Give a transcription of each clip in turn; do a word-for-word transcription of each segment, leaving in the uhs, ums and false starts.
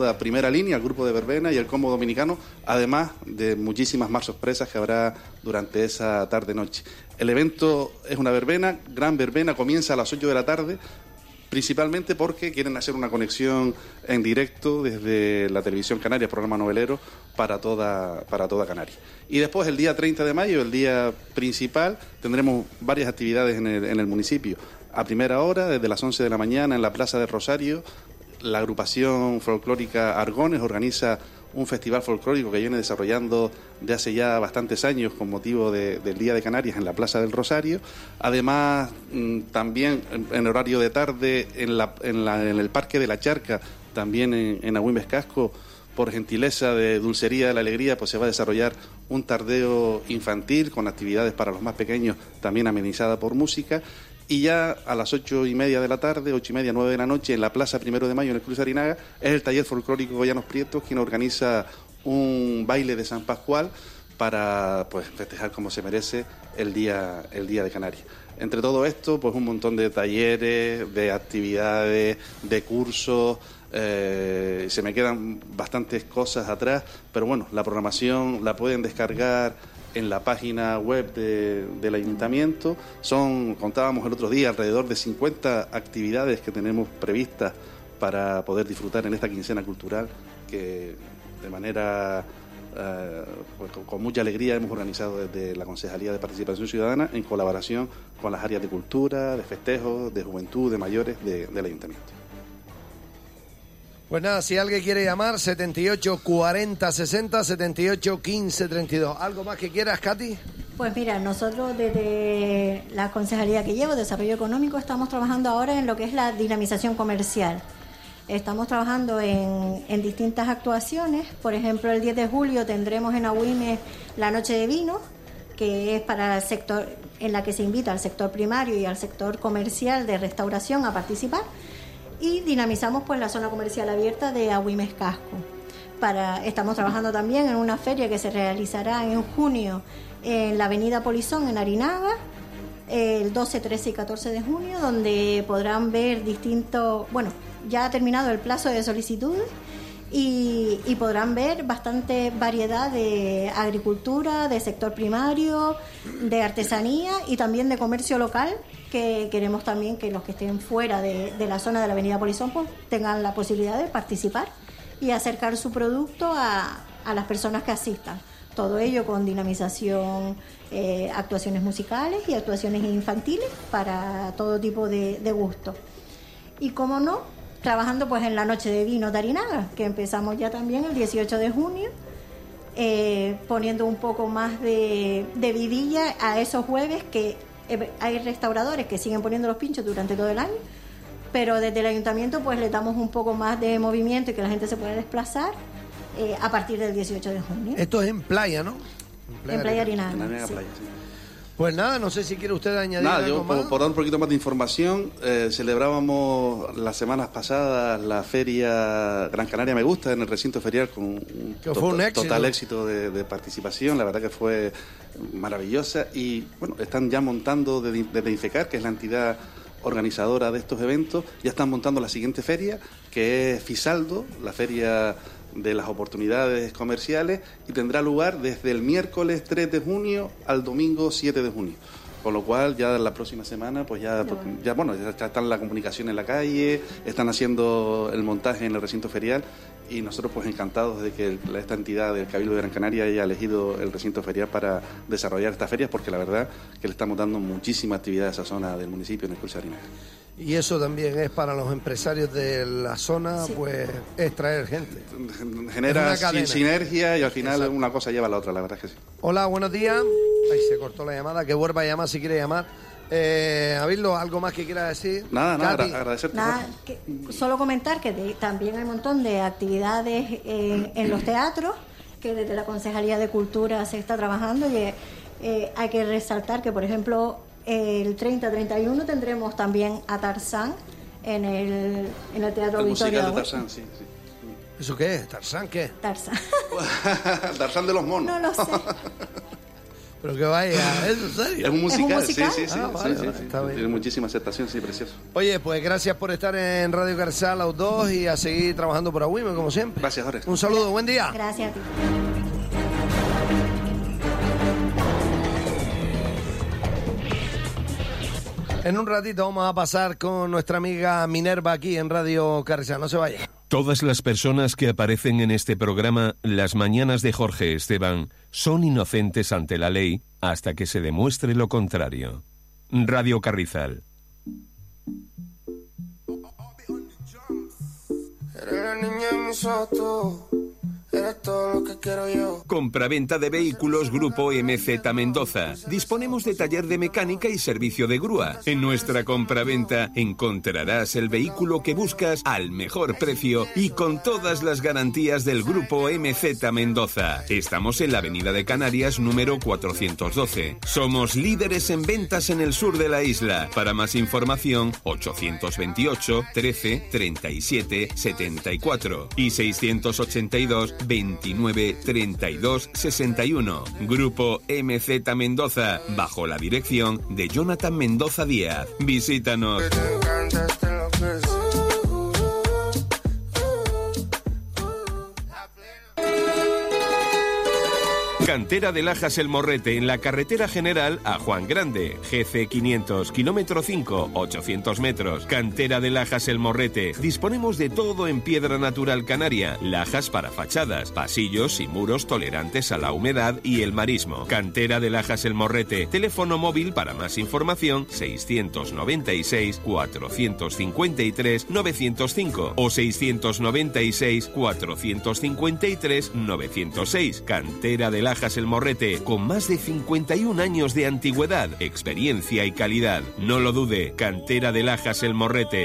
La primera línea, el grupo de verbena y el combo dominicano, además de muchísimas más sorpresas que habrá durante esa tarde-noche. El evento es una verbena, gran verbena, comienza a las ocho de la tarde, principalmente porque quieren hacer una conexión en directo desde la televisión canaria, programa novelero, para toda, para toda Canarias. Y después, el día treinta de mayo, el día principal, tendremos varias actividades en el, en el municipio. A primera hora, desde las once de la mañana, en la Plaza del Rosario, la agrupación folclórica Argones organiza un festival folclórico que viene desarrollando de hace ya bastantes años con motivo de, del Día de Canarias en la Plaza del Rosario. Además, mmm, también en, en horario de tarde en, la, en, la, en el Parque de la Charca, también en, en Agüimes Casco, por gentileza de Dulcería de la Alegría, pues se va a desarrollar un tardeo infantil con actividades para los más pequeños, también amenizada por música. Y ya a las ocho y media de la tarde, ocho y media, nueve de la noche, en la Plaza Primero de Mayo, en el Cruz Arinaga, es el taller folclórico Goyanos Prietos quien organiza un baile de San Pascual para pues festejar como se merece el día, el día de Canarias. Entre todo esto, pues un montón de talleres, de actividades, de cursos. Eh, se me quedan bastantes cosas atrás, pero bueno, la programación la pueden descargar en la página web de, del Ayuntamiento. Son, contábamos el otro día, alrededor de cincuenta actividades que tenemos previstas para poder disfrutar en esta quincena cultural que de manera eh, pues, con, con mucha alegría hemos organizado desde la Concejalía de Participación Ciudadana en colaboración con las áreas de cultura, de festejos, de juventud, de mayores de, del Ayuntamiento. Pues nada, si alguien quiere llamar, setenta y ocho cuarenta sesenta, setenta y ocho quince treinta y dos. ¿Algo más que quieras, Katy? Pues mira, nosotros desde la concejalía que llevo, Desarrollo Económico, estamos trabajando ahora en lo que es la dinamización comercial. Estamos trabajando en, en distintas actuaciones. Por ejemplo, el diez de julio tendremos en Agüimes la Noche de Vino, que es para el sector, en la que se invita al sector primario y al sector comercial de restauración a participar. Y dinamizamos pues la zona comercial abierta de Agüimes Casco. Para, estamos trabajando también en una feria que se realizará en junio en la avenida Polizón, en Arinaga, el doce, trece y catorce de junio, donde podrán ver distintos, bueno, ya ha terminado el plazo de solicitudes y, y podrán ver bastante variedad de agricultura, de sector primario, de artesanía y también de comercio local, que queremos también que los que estén fuera de, de la zona de la avenida Polizón pues, tengan la posibilidad de participar y acercar su producto a, a las personas que asistan. Todo ello con dinamización, eh, actuaciones musicales y actuaciones infantiles para todo tipo de, de gusto. Y como no, trabajando pues en la Noche de Vino de Arinaga, que empezamos ya también el dieciocho de junio, eh, poniendo un poco más de, de vidilla a esos jueves que hay restauradores que siguen poniendo los pinchos durante todo el año, pero desde el ayuntamiento pues le damos un poco más de movimiento y que la gente se pueda desplazar eh, a partir del dieciocho de junio. Esto es en playa, ¿no? En Playa, en playa Arinaga. En Arinaga, sí. playa, sí. Pues nada, no sé si quiere usted añadir nada, algo yo, más. Por, por dar un poquito más de información, eh, celebrábamos las semanas pasadas la feria Gran Canaria Me Gusta en el recinto ferial con un, que fue un éxito. total éxito de, de participación. La verdad que fue maravillosa y bueno, están ya montando desde, desde Infecar, que es la entidad organizadora de estos eventos, ya están montando la siguiente feria, que es Fisaldo, la feria de las oportunidades comerciales, y tendrá lugar desde el miércoles tres de junio al domingo siete de junio. Con lo cual ya la próxima semana pues ya, ya, bueno. ya bueno, ya está la comunicación en la calle, están haciendo el montaje en el recinto ferial y nosotros pues encantados de que esta entidad del Cabildo de Gran Canaria haya elegido el recinto ferial para desarrollar estas ferias, porque la verdad que le estamos dando muchísima actividad a esa zona del municipio en el Cruz Arinaga. Y eso también es para los empresarios de la zona, sí. pues es traer gente. Genera sinergia y al final Exacto. una cosa lleva a la otra, la verdad es que sí. Hola, buenos días. Ay, se cortó la llamada, que vuelva a llamar si quiere llamar. Eh, Avildo, ¿algo más que quiera decir? Nada, nada, Katy, agradecerte. Nada, que, solo comentar que de, también hay un montón de actividades en, en los teatros, que desde la Concejalía de Cultura se está trabajando y eh, hay que resaltar que, por ejemplo, el treinta treinta y uno tendremos también a Tarzán en el, en el Teatro el Auditorio. musical de Tarzán, sí, sí. ¿Eso qué es? ¿Tarzán qué? Tarzán. Tarzán de los monos. No lo sé. Pero que vaya, ¿eso es serio? Es un musical, ¿Es un musical? sí, sí, sí. Ah, sí, vale, sí, vale, sí. está bien. Tiene muchísima aceptación, sí, precioso. Oye, pues gracias por estar en Radio Carrizal los dos y a seguir trabajando por Agüime, como siempre. Gracias, Jorge. Un saludo, buen día. Gracias a ti. En un ratito vamos a pasar con nuestra amiga Minerva aquí en Radio Carrizal. No se vaya. Todas las personas que aparecen en este programa, Las Mañanas de Jorge Esteban, son inocentes ante la ley hasta que se demuestre lo contrario. Radio Carrizal. Eres la niña en mis ojos, eres todo lo que quiero yo. Compraventa de vehículos Grupo M Z Mendoza. Disponemos de taller de mecánica y servicio de grúa. En nuestra compraventa encontrarás el vehículo que buscas al mejor precio y con todas las garantías del Grupo M Z Mendoza. Estamos en la Avenida de Canarias número cuatrocientos doce. Somos líderes en ventas en el sur de la isla. Para más información, ochocientos veintiocho, trece, treinta y siete, setenta y cuatro y seiscientos ochenta y dos, veintinueve, treinta y dos, sesenta y uno. Grupo M Z Mendoza, bajo la dirección de Jonathan Mendoza Díaz. Visítanos. Te encanta, te enloquece. Cantera de Lajas El Morrete, en la carretera general a Juan Grande, G C quinientos, kilómetro cinco, ochocientos metros. Cantera de Lajas El Morrete. Disponemos de todo en piedra natural canaria, lajas para fachadas, pasillos y muros tolerantes a la humedad y el marismo. Cantera de Lajas El Morrete. Teléfono móvil para más información seiscientos noventa y seis, cuatrocientos cincuenta y tres, novecientos cinco o seiscientos noventa y seis, cuatrocientos cincuenta y tres, novecientos seis. Cantera de Lajas El Morrete, con más de cincuenta y un años de antigüedad, experiencia y calidad. No lo dude, Cantera de Lajas El Morrete.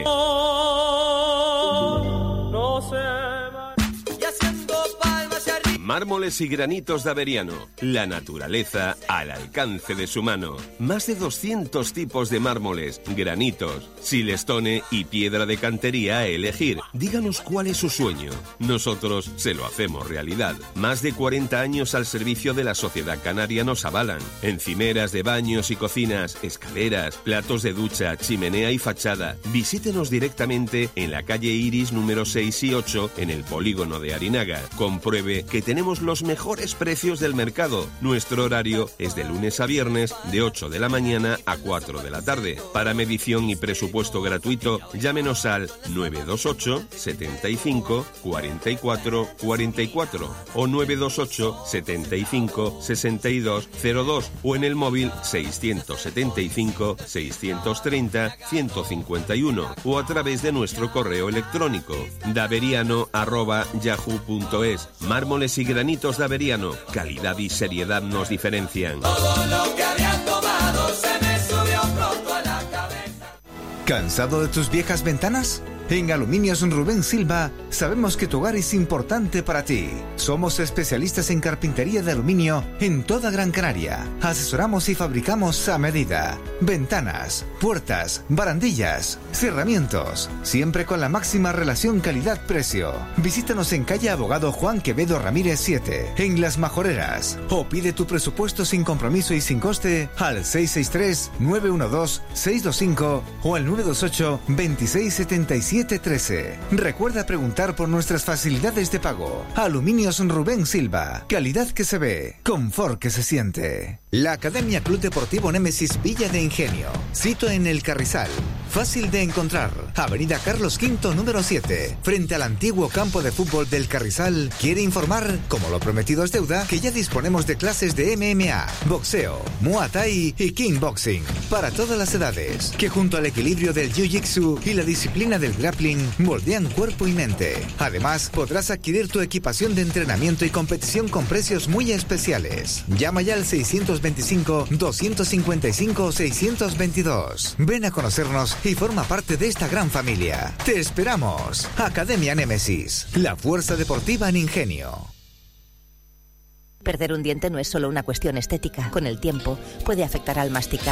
No se va. Y haciendo palmas hacia arriba. Mármoles y granitos de Averiano. La naturaleza al alcance de su mano. Más de doscientos tipos de mármoles, granitos, silestone y piedra de cantería a elegir. Díganos cuál es su sueño. Nosotros se lo hacemos realidad. Más de cuarenta años al servicio de la sociedad canaria nos avalan. Encimeras de baños y cocinas, escaleras, platos de ducha, chimenea y fachada. Visítenos directamente en la calle Iris número seis y ocho en el polígono de Arinaga. Compruebe que tenemos los mejores precios del mercado. Nuestro horario es de lunes a viernes de ocho de la mañana a cuatro de la tarde. Para medición y presupuesto gratuito, llámenos al nueve dos ocho, setenta y cinco, cuarenta y cuatro, cuarenta y cuatro o nueve dos ocho, setenta y cinco, sesenta y dos, cero dos o en el móvil seiscientos setenta y cinco, seiscientos treinta, ciento cincuenta y uno o a través de nuestro correo electrónico daveriano arroba yahoo punto es. Mármoles y granitos de Averiano, calidad y seriedad nos diferencian. Todo lo que había tomado se me subió pronto a la cabeza. ¿Cansado de tus viejas ventanas? En Aluminios Rubén Silva sabemos que tu hogar es importante para ti. Somos especialistas en carpintería de aluminio en toda Gran Canaria. Asesoramos y fabricamos a medida. Ventanas, puertas, barandillas, cerramientos. Siempre con la máxima relación calidad-precio. Visítanos en calle Abogado Juan Quevedo Ramírez siete, en Las Majoreras. O pide tu presupuesto sin compromiso y sin coste al seis seis tres, nueve uno dos, seis dos cinco o al nueve dos ocho, veintiséis setenta y siete trece. Recuerda preguntar por nuestras facilidades de pago. Aluminios Rubén Silva. Calidad que se ve, confort que se siente. La Academia Club Deportivo Némesis Villa de Ingenio. Sito en El Carrizal. Fácil de encontrar. Avenida Carlos quinto número siete. Frente al antiguo campo de fútbol del Carrizal. Quiere informar, como lo prometido es deuda, que ya disponemos de clases de M M A, boxeo, Muay Thai y Kickboxing. Para todas las edades. Que junto al equilibrio del Jiu-Jitsu y la disciplina del grappling moldean cuerpo y mente. Además, podrás adquirir tu equipación de entrenamiento y competición con precios muy especiales. Llama ya al seiscientos veinticinco, doscientos cincuenta y cinco, seiscientos veintidós. Ven a conocernos y forma parte de esta gran familia. Te esperamos. Academia Némesis, la fuerza deportiva en Ingenio. Perder un diente no es solo una cuestión estética. Con el tiempo puede afectar al masticar,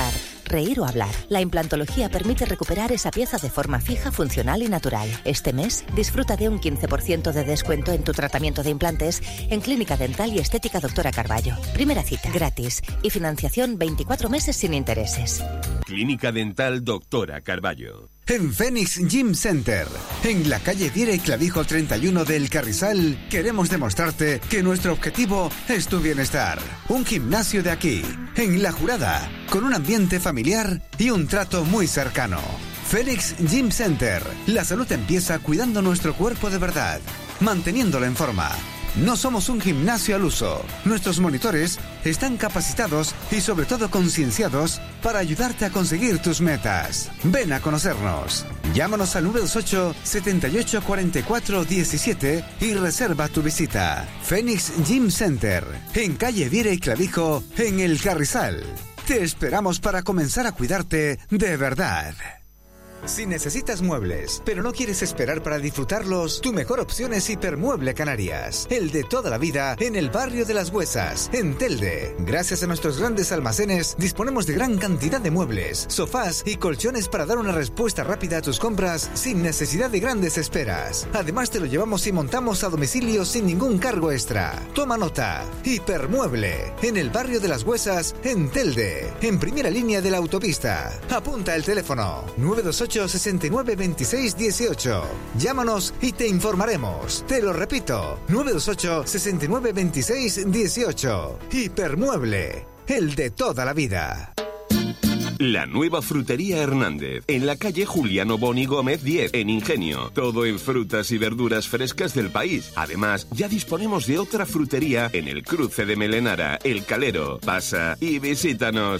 reír o hablar. La implantología permite recuperar esa pieza de forma fija, funcional y natural. Este mes, disfruta de un quince por ciento de descuento en tu tratamiento de implantes en Clínica Dental y Estética Doctora Carballo. Primera cita, gratis, y financiación veinticuatro meses sin intereses. Clínica Dental Doctora Carballo. En Phoenix Gym Center, en la calle Viera y Clavijo treinta y uno del Carrizal, queremos demostrarte que nuestro objetivo es tu bienestar. Un gimnasio de aquí, en La Jurada, con un ambiente familiar y un trato muy cercano. Phoenix Gym Center, la salud empieza cuidando nuestro cuerpo de verdad, manteniéndolo en forma. No somos un gimnasio al uso. Nuestros monitores están capacitados y sobre todo concienciados para ayudarte a conseguir tus metas. Ven a conocernos. Llámanos al nueve dos ocho, setenta y ocho, cuarenta y cuatro, diecisiete y reserva tu visita. Phoenix Gym Center, en calle Viera y Clavijo, en El Carrizal. Te esperamos para comenzar a cuidarte de verdad. Si necesitas muebles, pero no quieres esperar para disfrutarlos, tu mejor opción es Hipermueble Canarias, el de toda la vida en el barrio de Las Huesas, en Telde. Gracias a nuestros grandes almacenes, disponemos de gran cantidad de muebles, sofás y colchones para dar una respuesta rápida a tus compras sin necesidad de grandes esperas. Además, te lo llevamos y montamos a domicilio sin ningún cargo extra. Toma nota. Hipermueble, en el barrio de Las Huesas, en Telde, en primera línea de la autopista. Apunta el teléfono nueve dos ocho, sesenta y nueve, veintiséis, dieciocho. Llámanos y te informaremos. Te lo repito, nueve dos ocho, sesenta y nueve, veintiséis, dieciocho. Hipermueble, el de toda la vida. La nueva frutería Hernández, en la calle Juliano Boni Gómez diez, en Ingenio. Todo en frutas y verduras frescas del país. Además, ya disponemos de otra frutería en el cruce de Melenara, El Calero. Pasa y visítanos.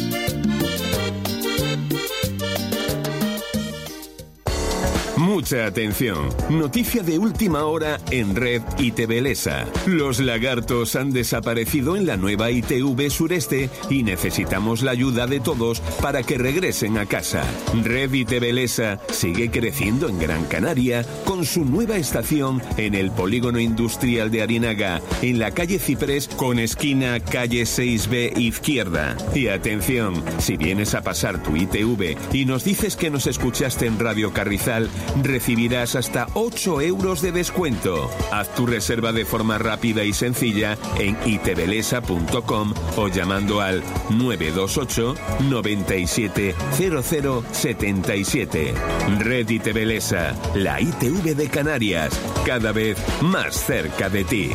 Mucha atención. Noticia de última hora en Red I T V Lesa. Los lagartos han desaparecido en la nueva I T V Sureste y necesitamos la ayuda de todos para que regresen a casa. Red I T V Lesa sigue creciendo en Gran Canaria con su nueva estación en el polígono industrial de Arinaga, en la calle Ciprés con esquina calle seis B izquierda. Y atención, si vienes a pasar tu I T V y nos dices que nos escuchaste en Radio Carrizal, recibirás hasta ocho euros de descuento. Haz tu reserva de forma rápida y sencilla en itvlesa punto com o llamando al nueve dos ocho, noventa y siete, cero cero setenta y siete. Red I T V Lesa, la I T V de Canarias, cada vez más cerca de ti.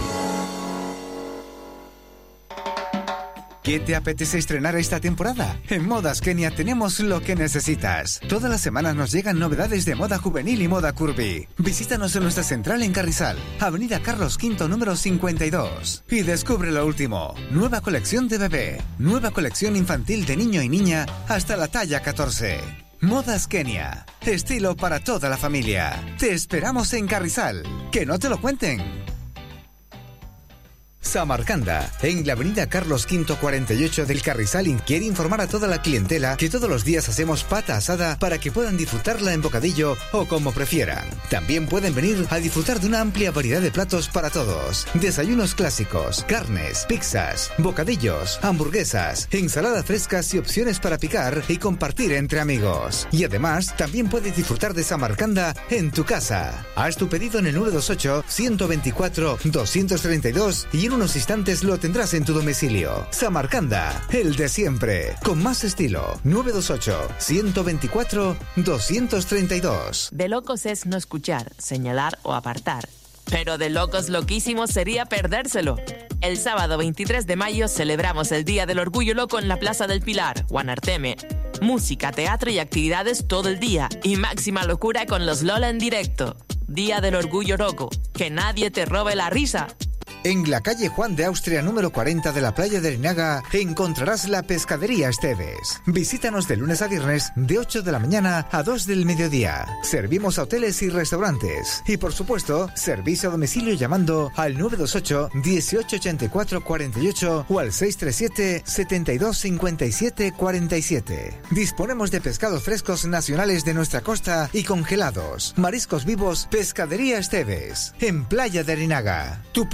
¿Qué te apetece estrenar esta temporada? En Modas Kenia tenemos lo que necesitas. Todas las semanas nos llegan novedades de moda juvenil y moda curvy. Visítanos en nuestra central en Carrizal, Avenida Carlos quinto número cincuenta y dos. Y descubre lo último. Nueva colección de bebé. Nueva colección infantil de niño y niña hasta la talla catorce. Modas Kenia. Estilo para toda la familia. Te esperamos en Carrizal. Que no te lo cuenten. Samarcanda, en la avenida Carlos quinto cuarenta y ocho del Carrizal, quiere informar a toda la clientela que todos los días hacemos pata asada para que puedan disfrutarla en bocadillo o como prefieran. También pueden venir a disfrutar de una amplia variedad de platos para todos. Desayunos clásicos, carnes, pizzas, bocadillos, hamburguesas, ensaladas frescas y opciones para picar y compartir entre amigos. Y además, también puedes disfrutar de Samarcanda en tu casa. Haz tu pedido en el nueve dos ocho, ciento veinticuatro, doscientos treinta y dos y en unos instantes lo tendrás en tu domicilio. Samarcanda, el de siempre, con más estilo. nueve dos ocho, ciento veinticuatro, doscientos treinta y dos. De locos es no escuchar, señalar o apartar. Pero de locos loquísimos sería perdérselo. El sábado veintitrés de mayo celebramos el Día del Orgullo Loco en la Plaza del Pilar, Guanarteme. Música, teatro y actividades todo el día. Y máxima locura con los Lola en directo. Día del Orgullo Loco. Que nadie te robe la risa. En la calle Juan de Austria número cuarenta de la playa de Arinaga encontrarás la Pescadería Esteves. Visítanos de lunes a viernes de ocho de la mañana a dos del mediodía. Servimos a hoteles y restaurantes. Y por supuesto, servicio a domicilio llamando al nueve dos ocho, dieciocho ochenta y cuatro cuarenta y ocho o al seis tres siete, setenta y dos cincuenta y siete cuarenta y siete. Disponemos de pescados frescos nacionales de nuestra costa y congelados. Mariscos vivos, Pescadería Esteves. En Playa de Arinaga. Tu pescadería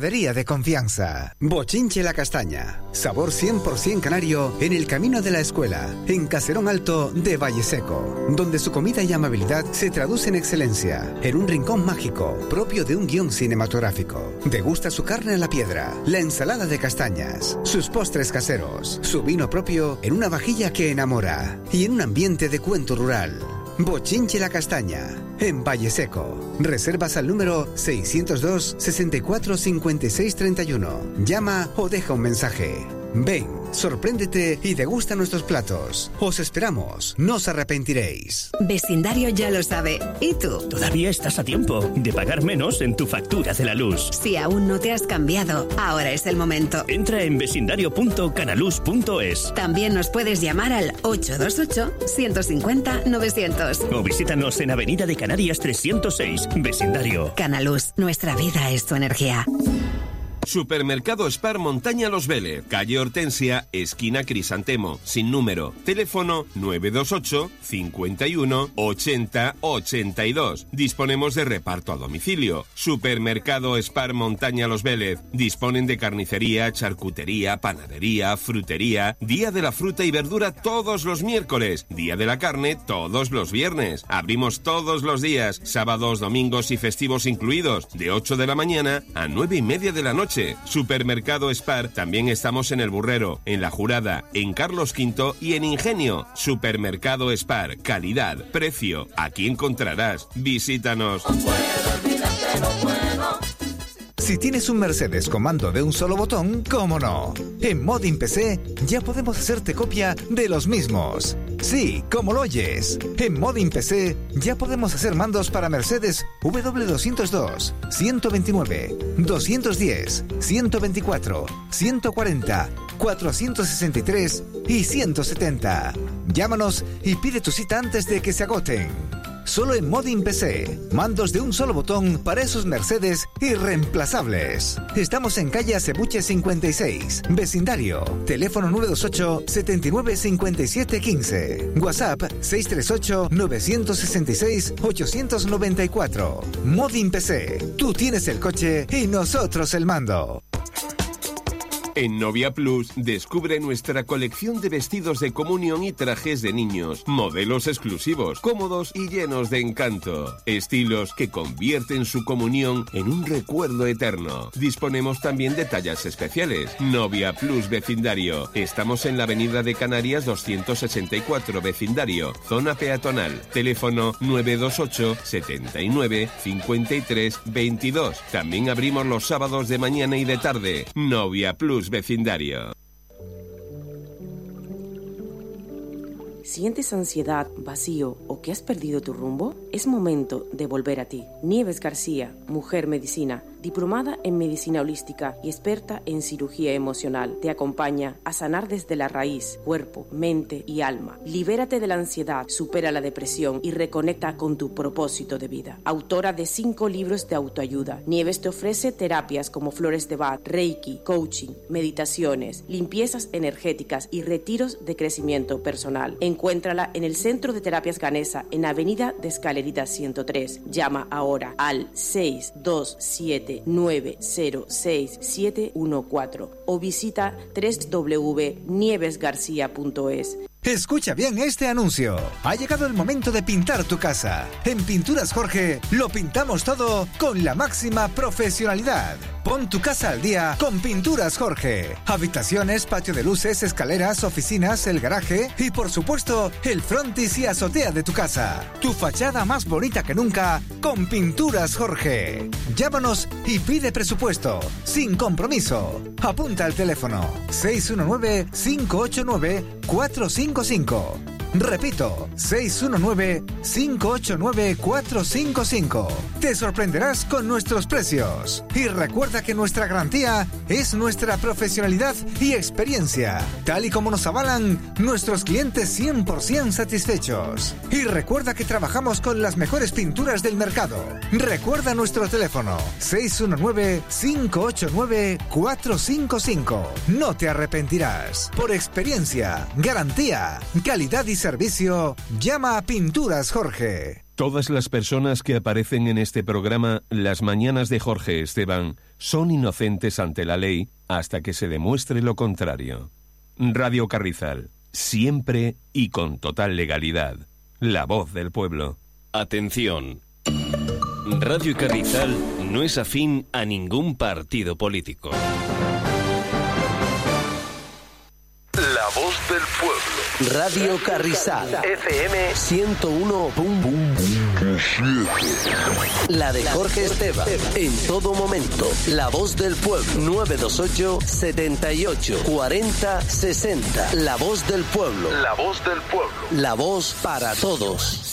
panadería de confianza. Bochinche La Castaña. Sabor cien por ciento canario en el camino de la escuela, en Caserón Alto de Valle Seco, donde su comida y amabilidad se traduce en excelencia, en un rincón mágico propio de un guión cinematográfico. Degusta su carne a la piedra, la ensalada de castañas, sus postres caseros, su vino propio en una vajilla que enamora y en un ambiente de cuento rural. Bochinche La Castaña, en Valle Seco. Reservas al número seiscientos dos, sesenta y cuatro, cincuenta y seis, treinta y uno. Llama o deja un mensaje. Ven, sorpréndete y degusta nuestros platos. Os esperamos, no os arrepentiréis. Vecindario ya lo sabe. ¿Y tú? Todavía estás a tiempo de pagar menos en tu factura de la luz. Si aún no te has cambiado, ahora es el momento. Entra en vecindario punto canaluz punto es. También nos puedes llamar al ocho dos ocho, ciento cincuenta, novecientos. O visítanos en Avenida de Canarias trescientos seis, Vecindario. Canaluz, nuestra vida es tu energía. Supermercado Spar Montaña Los Vélez, calle Hortensia, esquina Crisantemo, sin número. Teléfono nueve dos ocho, cincuenta y uno, ochenta, ochenta y dos. Disponemos de reparto a domicilio. Supermercado Spar Montaña Los Vélez. Disponen de carnicería, charcutería, panadería, frutería. Día de la fruta y verdura todos los miércoles. Día de la carne todos los viernes. Abrimos todos los días, sábados, domingos y festivos incluidos, de ocho de la mañana a nueve y media de la noche. Supermercado Spar, también estamos en El Burrero, en La Jurada, en Carlos quinto y en Ingenio. Supermercado Spar, calidad, precio, aquí encontrarás. Visítanos. Si tienes un Mercedes con mando de un solo botón, ¿cómo no? En Modin P C ya podemos hacerte copia de los mismos. Sí, como lo oyes. En Modin P C ya podemos hacer mandos para Mercedes W doscientos dos, ciento veintinueve, doscientos diez, ciento veinticuatro, ciento cuarenta, cuatrocientos sesenta y tres y ciento setenta. Llámanos y pide tu cita antes de que se agoten. Solo en Modin P C, mandos de un solo botón para esos Mercedes irreemplazables. Estamos en calle Acebuche cincuenta y seis, vecindario. Teléfono nueve dos ocho, setenta y nueve, cincuenta y siete, quince. WhatsApp seis tres ocho, nueve seis seis, ocho nueve cuatro. Modin P C, tú tienes el coche y nosotros el mando. En Novia Plus, descubre nuestra colección de vestidos de comunión y trajes de niños, modelos exclusivos, cómodos y llenos de encanto, estilos que convierten su comunión en un recuerdo eterno. Disponemos también de tallas especiales. Novia Plus Vecindario. Estamos en la Avenida de Canarias doscientos sesenta y cuatro, Vecindario, zona peatonal. Teléfono nueve dos ocho, setenta y nueve, cincuenta y tres, veintidós. También abrimos los sábados de mañana y de tarde. Novia Plus Vecindario. ¿Sientes ansiedad, vacío o que has perdido tu rumbo? Es momento de volver a ti. Nieves García, mujer medicina, diplomada en medicina holística y experta en cirugía emocional, te acompaña a sanar desde la raíz, cuerpo, mente y alma. Libérate de la ansiedad, supera la depresión y reconecta con tu propósito de vida. Autora de cinco libros de autoayuda, Nieves te ofrece terapias como flores de Bach, Reiki, coaching, meditaciones, limpiezas energéticas y retiros de crecimiento personal. Encuéntrala en el Centro de Terapias Ganesa, en Avenida de Escalerita ciento tres. Llama ahora al seis dos siete, nueve cero seis, siete uno cuatro o visita doble u doble u doble u punto nieves garcía punto es. Escucha bien este anuncio. Ha llegado el momento de pintar tu casa. En Pinturas Jorge lo pintamos todo con la máxima profesionalidad. Pon tu casa al día con Pinturas Jorge. Habitaciones, patio de luces, escaleras, oficinas, el garaje y por supuesto el frontis y azotea de tu casa. Tu fachada más bonita que nunca con Pinturas Jorge. Llámanos y pide presupuesto sin compromiso. Apunta al teléfono seis uno nueve, cinco ocho nueve, cuatro cinco cinco. Repito, seis uno nueve, cinco ocho nueve, cuatro cinco cinco. Te sorprenderás con nuestros precios. Y recuerda que nuestra garantía es nuestra profesionalidad y experiencia, tal y como nos avalan nuestros clientes cien por ciento satisfechos. Y recuerda que trabajamos con las mejores pinturas del mercado. Recuerda nuestro teléfono seis uno nueve, cinco ocho nueve, cuatro cinco cinco. No te arrepentirás. Por experiencia, garantía, calidad y servicio, llama a Pinturas Jorge. Todas las personas que aparecen en este programa, Las Mañanas de Jorge Esteban, son inocentes ante la ley hasta que se demuestre lo contrario. Radio Carrizal, siempre y con total legalidad. La voz del pueblo. Atención. Radio Carrizal no es afín a ningún partido político. La voz del pueblo. Radio Carrizal. F M ciento uno punto siete. La de Jorge Esteban. En todo momento. La voz del pueblo. nueve dos ocho, setenta y ocho, cuarenta, sesenta. La voz del pueblo. La voz del pueblo. La voz para todos.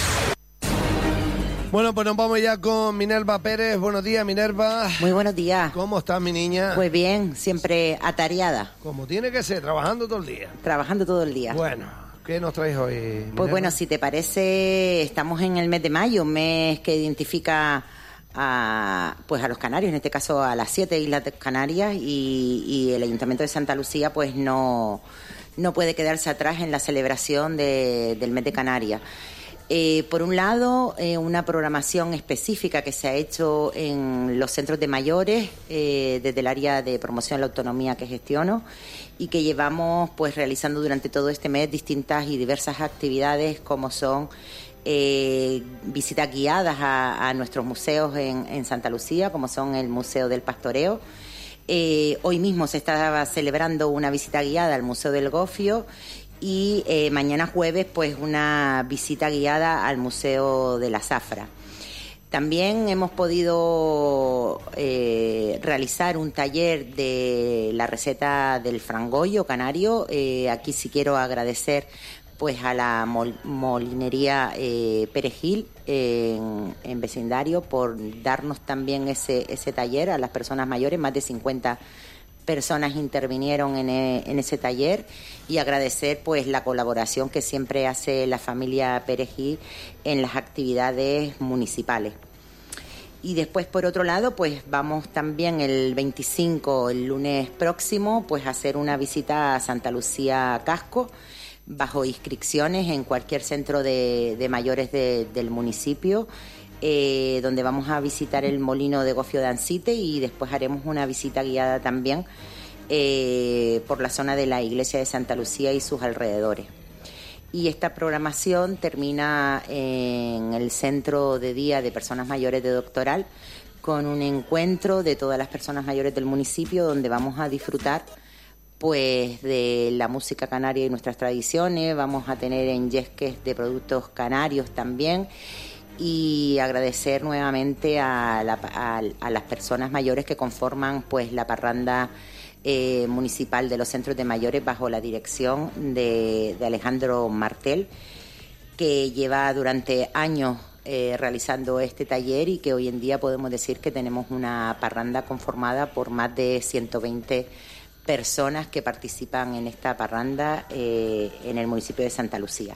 Bueno, pues nos vamos ya con Minerva Pérez. Buenos días, Minerva. Muy buenos días. ¿Cómo estás, mi niña? Pues bien, siempre atareada. Como tiene que ser, trabajando todo el día. Trabajando todo el día. Bueno, ¿qué nos traes hoy, Minerva? Pues bueno, si te parece, estamos en el mes de mayo, un mes que identifica a, pues a los canarios, en este caso a las siete islas de Canarias, y, y el Ayuntamiento de Santa Lucía pues no, no puede quedarse atrás en la celebración de, del mes de Canarias. Eh, por un lado, eh, una programación específica que se ha hecho en los centros de mayores eh, desde el área de promoción de la autonomía que gestiono y que llevamos pues realizando durante todo este mes distintas y diversas actividades como son eh, visitas guiadas a, a nuestros museos en, en Santa Lucía, como son el Museo del Pastoreo. Eh, hoy mismo se estaba celebrando una visita guiada al Museo del Gofio. Y eh, mañana jueves, pues una visita guiada al Museo de la Zafra. También hemos podido eh, realizar un taller de la receta del frangollo canario. Eh, aquí sí quiero agradecer pues a la mol, molinería eh, Perejil eh, en, en vecindario por darnos también ese, ese taller a las personas mayores, más de cincuenta personas intervinieron en, e, en ese taller, y agradecer pues la colaboración que siempre hace la familia Perejil en las actividades municipales. Y después, por otro lado, pues vamos también el veinticinco, el lunes próximo, pues a hacer una visita a Santa Lucía Casco, bajo inscripciones en cualquier centro de, de mayores de, del municipio, Eh, donde vamos a visitar el molino de Gofio de Ansite, y después haremos una visita guiada también eh, por la zona de la iglesia de Santa Lucía y sus alrededores. Y esta programación termina en el Centro de Día de Personas Mayores de Doctoral con un encuentro de todas las personas mayores del municipio, donde vamos a disfrutar pues de la música canaria y nuestras tradiciones. Vamos a tener enyesques de productos canarios también, y agradecer nuevamente a, la, a, a las personas mayores que conforman pues la parranda eh, municipal de los centros de mayores bajo la dirección de, de Alejandro Martel, que lleva durante años eh, realizando este taller, y que hoy en día podemos decir que tenemos una parranda conformada por más de ciento veinte personas que participan en esta parranda eh, en el municipio de Santa Lucía.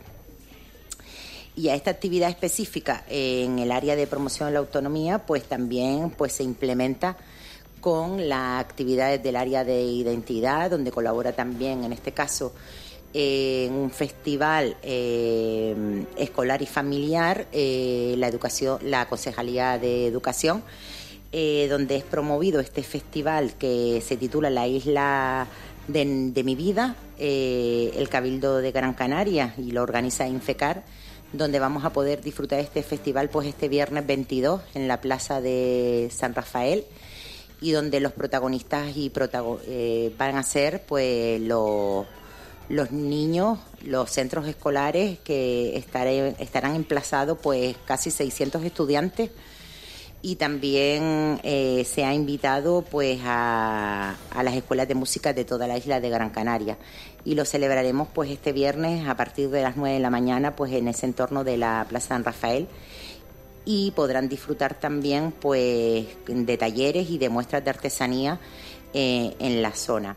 Y a esta actividad específica eh, en el área de promoción de la autonomía, pues también pues se implementa con las actividades del área de identidad, donde colabora también, en este caso, eh, en un festival eh, escolar y familiar, eh, la educación, la Concejalía de Educación, eh, donde es promovido este festival que se titula La Isla de, de mi Vida, eh, el Cabildo de Gran Canaria, y lo organiza Infecar, donde vamos a poder disfrutar de este festival pues este viernes veintidós en la Plaza de San Rafael, y donde los protagonistas y protago- eh, van a ser pues los, los niños, los centros escolares, que estaré, estarán emplazados pues casi seiscientos estudiantes, y también eh, se ha invitado pues a, a las escuelas de música de toda la isla de Gran Canaria, y lo celebraremos pues este viernes a partir de las nueve de la mañana pues en ese entorno de la Plaza San Rafael, y podrán disfrutar también pues de talleres y de muestras de artesanía eh, en la zona.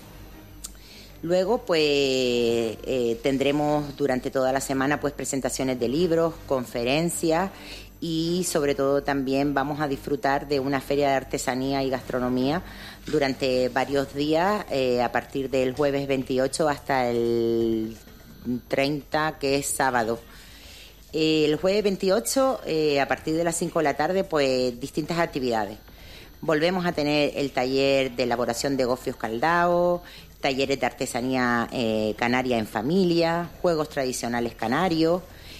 Luego pues eh, tendremos durante toda la semana pues presentaciones de libros, conferencias, y sobre todo también vamos a disfrutar de una feria de artesanía y gastronomía durante varios días, eh, a partir del jueves veintiocho hasta el treinta, que es sábado. Eh, el jueves veintiocho, eh, a partir de las cinco de la tarde, pues distintas actividades. Volvemos a tener el taller de elaboración de gofios caldaos, talleres de artesanía eh, canaria en familia, juegos tradicionales canarios,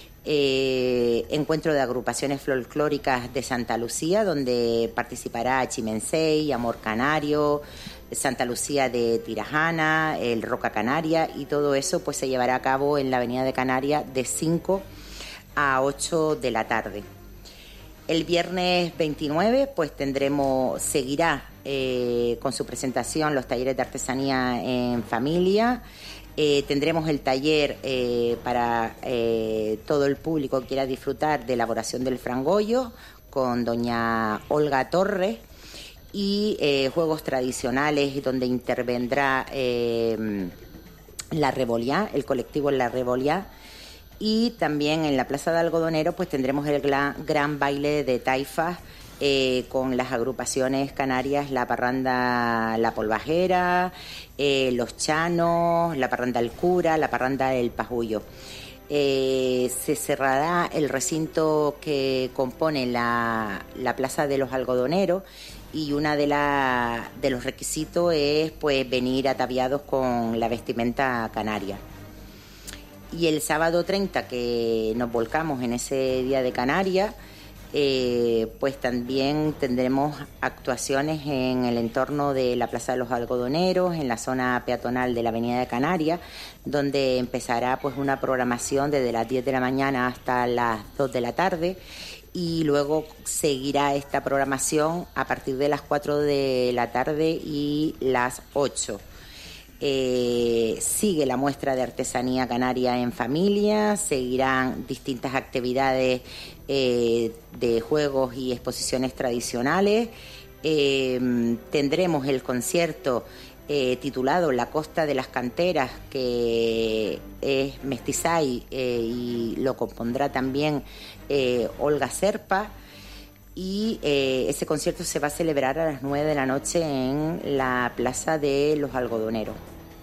eh, encuentro de agrupaciones folclóricas de Santa Lucía, donde participará Chimensei, Amor Canario, Santa Lucía de Tirajana, el Roca Canaria, y todo eso pues se llevará a cabo en la Avenida de Canarias de cinco a ocho de la tarde. El viernes veintinueve pues tendremos, seguirá eh, con su presentación los talleres de artesanía en familia. Eh, tendremos el taller eh, para eh, todo el público que quiera disfrutar de elaboración del frangollo con doña Olga Torres, y eh, juegos tradicionales donde intervendrá eh, la Reboliá, el colectivo La Reboliá. Y también en la Plaza de Algodonero pues tendremos el gran, gran baile de taifas eh, con las agrupaciones canarias, la parranda La Polvajera, eh, Los Chanos, la parranda El Cura, la parranda El Pajullo. Eh, se cerrará el recinto que compone la, la Plaza de los Algodoneros, y una de, la, de los requisitos es pues venir ataviados con la vestimenta canaria. Y el sábado treinta, que nos volcamos en ese día de Canarias, eh, pues también tendremos actuaciones en el entorno de la Plaza de los Algodoneros, en la zona peatonal de la Avenida de Canarias, donde empezará pues una programación desde las diez de la mañana hasta las dos de la tarde, y luego seguirá esta programación a partir de las cuatro de la tarde y las ocho. Eh, sigue la muestra de artesanía canaria en familia, seguirán distintas actividades eh, de juegos y exposiciones tradicionales. Eh, tendremos el concierto eh, titulado La Costa de las Canteras, que es Mestizay, eh, y lo compondrá también eh, Olga Serpa. Y eh, ese concierto se va a celebrar a las nueve de la noche en la Plaza de los Algodoneros,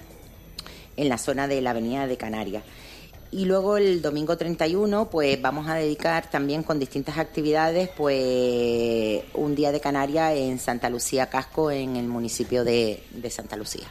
en la zona de la Avenida de Canarias. Y luego el domingo treinta y uno pues vamos a dedicar también con distintas actividades pues un día de Canarias en Santa Lucía Casco, en el municipio de, de Santa Lucía.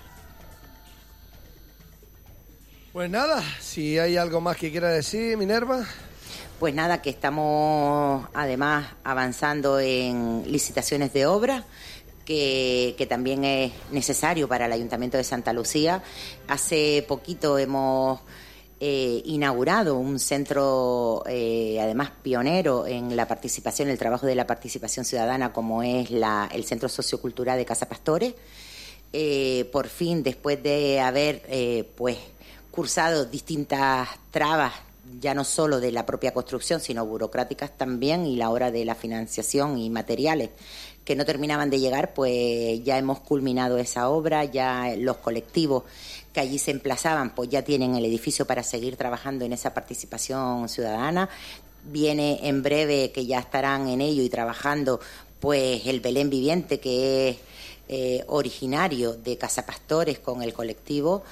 Pues nada, si hay algo más que quiera decir, Minerva. Pues nada, que estamos además avanzando en licitaciones de obra, que, que también es necesario para el Ayuntamiento de Santa Lucía. Hace poquito hemos eh, inaugurado un centro, eh, además pionero en la participación, el trabajo de la participación ciudadana, como es la, el Centro Sociocultural de Casa Pastores. Eh, por fin, después de haber eh, pues cursado distintas trabas, ya no solo de la propia construcción, sino burocráticas también, y la hora de la financiación y materiales que no terminaban de llegar, pues ya hemos culminado esa obra, ya los colectivos que allí se emplazaban pues ya tienen el edificio para seguir trabajando en esa participación ciudadana. Viene en breve, que ya estarán en ello y trabajando, pues el Belén Viviente, que es eh, originario de Casa Pastores con el colectivo.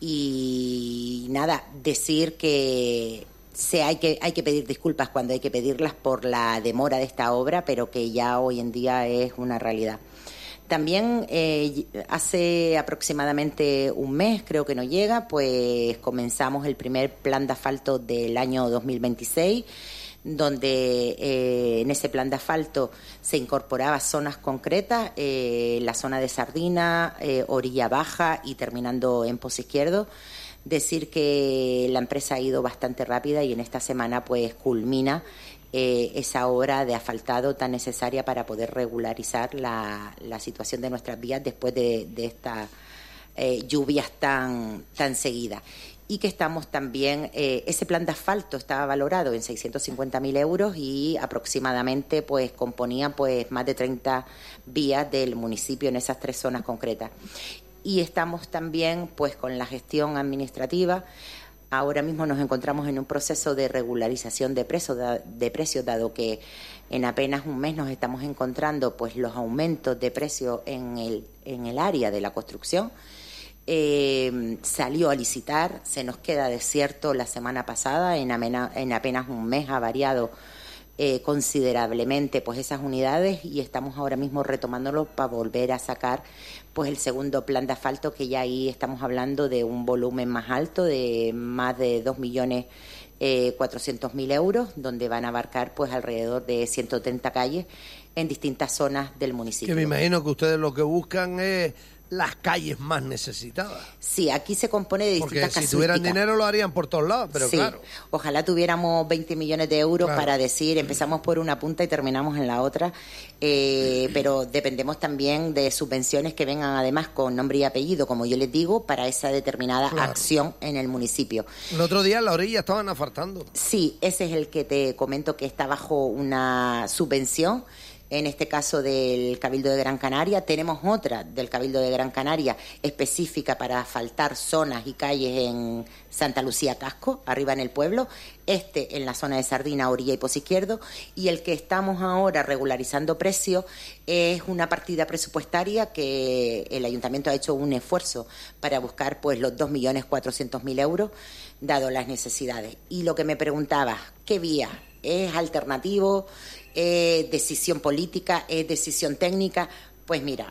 Y nada, decir que se hay que hay que pedir disculpas cuando hay que pedirlas por la demora de esta obra, pero que ya hoy en día es una realidad. También eh, hace aproximadamente un mes, creo que no llega, pues comenzamos el primer plan de asfalto del año dos mil veintiséis, donde eh, en ese plan de asfalto se incorporaba zonas concretas, eh, la zona de Sardina, eh, Orilla Baja y terminando en Pozo Izquierdo. Decir que la empresa ha ido bastante rápida y en esta semana pues culmina eh, esa obra de asfaltado tan necesaria para poder regularizar la, la situación de nuestras vías después de, de estas eh, lluvias tan, tan seguidas. Y que estamos también, eh, ese plan de asfalto estaba valorado en seiscientos cincuenta mil euros y aproximadamente pues componía pues más de treinta vías del municipio en esas tres zonas concretas. Y estamos también pues con la gestión administrativa. Ahora mismo nos encontramos en un proceso de regularización de precios, de precios, dado que en apenas un mes nos estamos encontrando pues los aumentos de precios en el, en el área de la construcción. eh, salió a licitar, se nos queda desierto la semana pasada, en, amena, en apenas un mes ha variado eh, considerablemente pues esas unidades y estamos ahora mismo retomándolo para volver a sacar pues el segundo plan de asfalto, que ya ahí estamos hablando de un volumen más alto, de más de dos millones eh, cuatrocientos mil euros, donde van a abarcar pues alrededor de ciento treinta calles en distintas zonas del municipio. Que me imagino que ustedes lo que buscan es las calles más necesitadas. Sí, aquí se compone de distintas casuísticas. Porque si casuísticas. tuvieran dinero lo harían por todos lados, pero sí, claro. Ojalá tuviéramos veinte millones de euros Claro. para decir, empezamos por una punta y terminamos en la otra, eh, pero dependemos también de subvenciones que vengan además con nombre y apellido, como yo les digo, para esa determinada Claro. acción en el municipio. El otro día en la orilla estaban asfaltando. Sí, ese es el que te comento que está bajo una subvención, en este caso del Cabildo de Gran Canaria. Tenemos otra del Cabildo de Gran Canaria específica para asfaltar zonas y calles en Santa Lucía Casco, arriba en el pueblo, este en la zona de Sardina, Orilla y Pozo Izquierdo, y el que estamos ahora regularizando precios es una partida presupuestaria que el Ayuntamiento ha hecho un esfuerzo para buscar pues los dos millones cuatrocientos mil euros, dado las necesidades. Y lo que me preguntaba, ¿qué vía? ¿Es alternativo? ¿Es decisión política? ¿Es decisión técnica? Pues mira,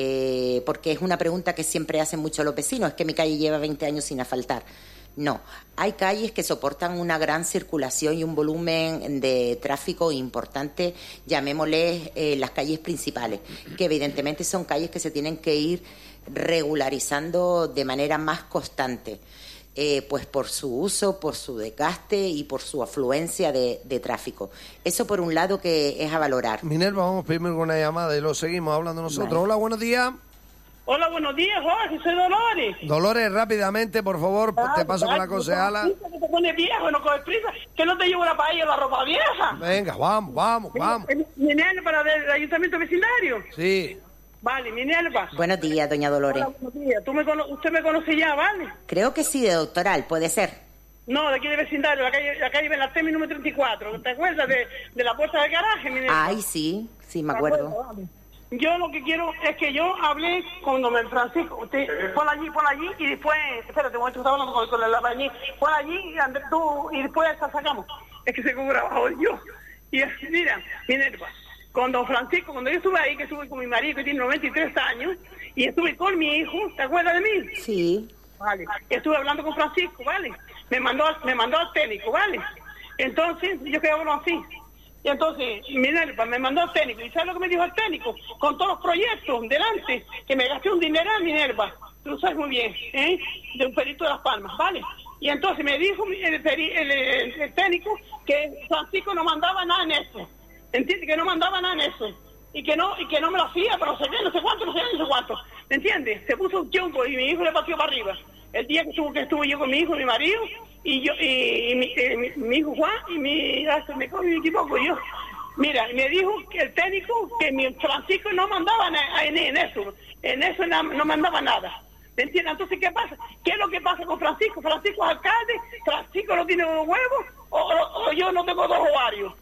eh, porque es una pregunta que siempre hacen muchos los vecinos, es que mi calle lleva veinte años sin asfaltar. No, hay calles que soportan una gran circulación y un volumen de tráfico importante, llamémosle eh, las calles principales, que evidentemente son calles que se tienen que ir regularizando de manera más constante. Eh, pues por su uso, por su desgaste y por su afluencia de, de tráfico. Eso por un lado que es a valorar. Minerva, vamos primero con una llamada y lo seguimos hablando nosotros. Vale. Hola, buenos días. Hola, buenos días, Jorge, soy Dolores. Dolores, rápidamente, por favor, Ah, te paso con la ay, concejala. Que te pone viejo, no coges prisa, que no te llevo la paella la ropa vieja. Venga, vamos, vamos, vamos. Minerva, para el ayuntamiento vecindario. Sí. Vale, Minerva. Buenos días, doña Dolores. Hola, buenos días. ¿Tú me cono- usted me conoce ya, ¿vale? Creo que sí, de doctoral, puede ser. No, de aquí de vecindario, la calle, la calle Benaltemi número treinta y cuatro. ¿Te acuerdas de, de la puerta del garaje, Minerva? Ay, sí, sí, me ¿Te acuerdo. acuerdas? Vale. Yo lo que quiero es que yo hablé con don Francisco, usted, pon allí, pon allí, y después, espérate, un momento, estaba hablando con, con el albañil, pon allí, y, Andrés, tú, y después la sacamos. Es que se grabado yo. Y mira, Minerva, con don Francisco, cuando yo estuve ahí, que estuve con mi marido, que tiene noventa y tres años, y estuve con mi hijo, ¿te acuerdas de mí? Sí. Vale. Estuve hablando con Francisco, ¿vale? Me mandó, me mandó al técnico, ¿vale? Entonces, yo quedé hablando así. Y entonces, Minerva me mandó al técnico. ¿Y sabes lo que me dijo el técnico? Con todos los proyectos delante, que me gasté un dineral, Minerva. Tú lo sabes muy bien, ¿eh? De un perito de Las Palmas, ¿vale? Y entonces me dijo el, peri- el, el, el técnico que Francisco no mandaba nada en eso. ¿Entiendes? Que no mandaba nada en eso. Y que no y que no me lo hacía, pero no sé qué, no sé cuánto, no sé qué, no sé cuánto. ¿Me entiendes? Se puso un chumbo y mi hijo le partió para arriba. El día que estuvo, que estuve yo con mi hijo y mi marido, y yo y, y mi, eh, mi, mi hijo Juan, y mi... ah, se me, me equivoco yo. Mira, me dijo que el técnico, que mi Francisco no mandaba en, en, en eso. En eso no, no mandaba nada. ¿Me entiendes? Entonces, ¿qué pasa? ¿Qué es lo que pasa con Francisco? Francisco es alcalde, Francisco no tiene unos huevos, o, o, o yo no tengo dos ovarios.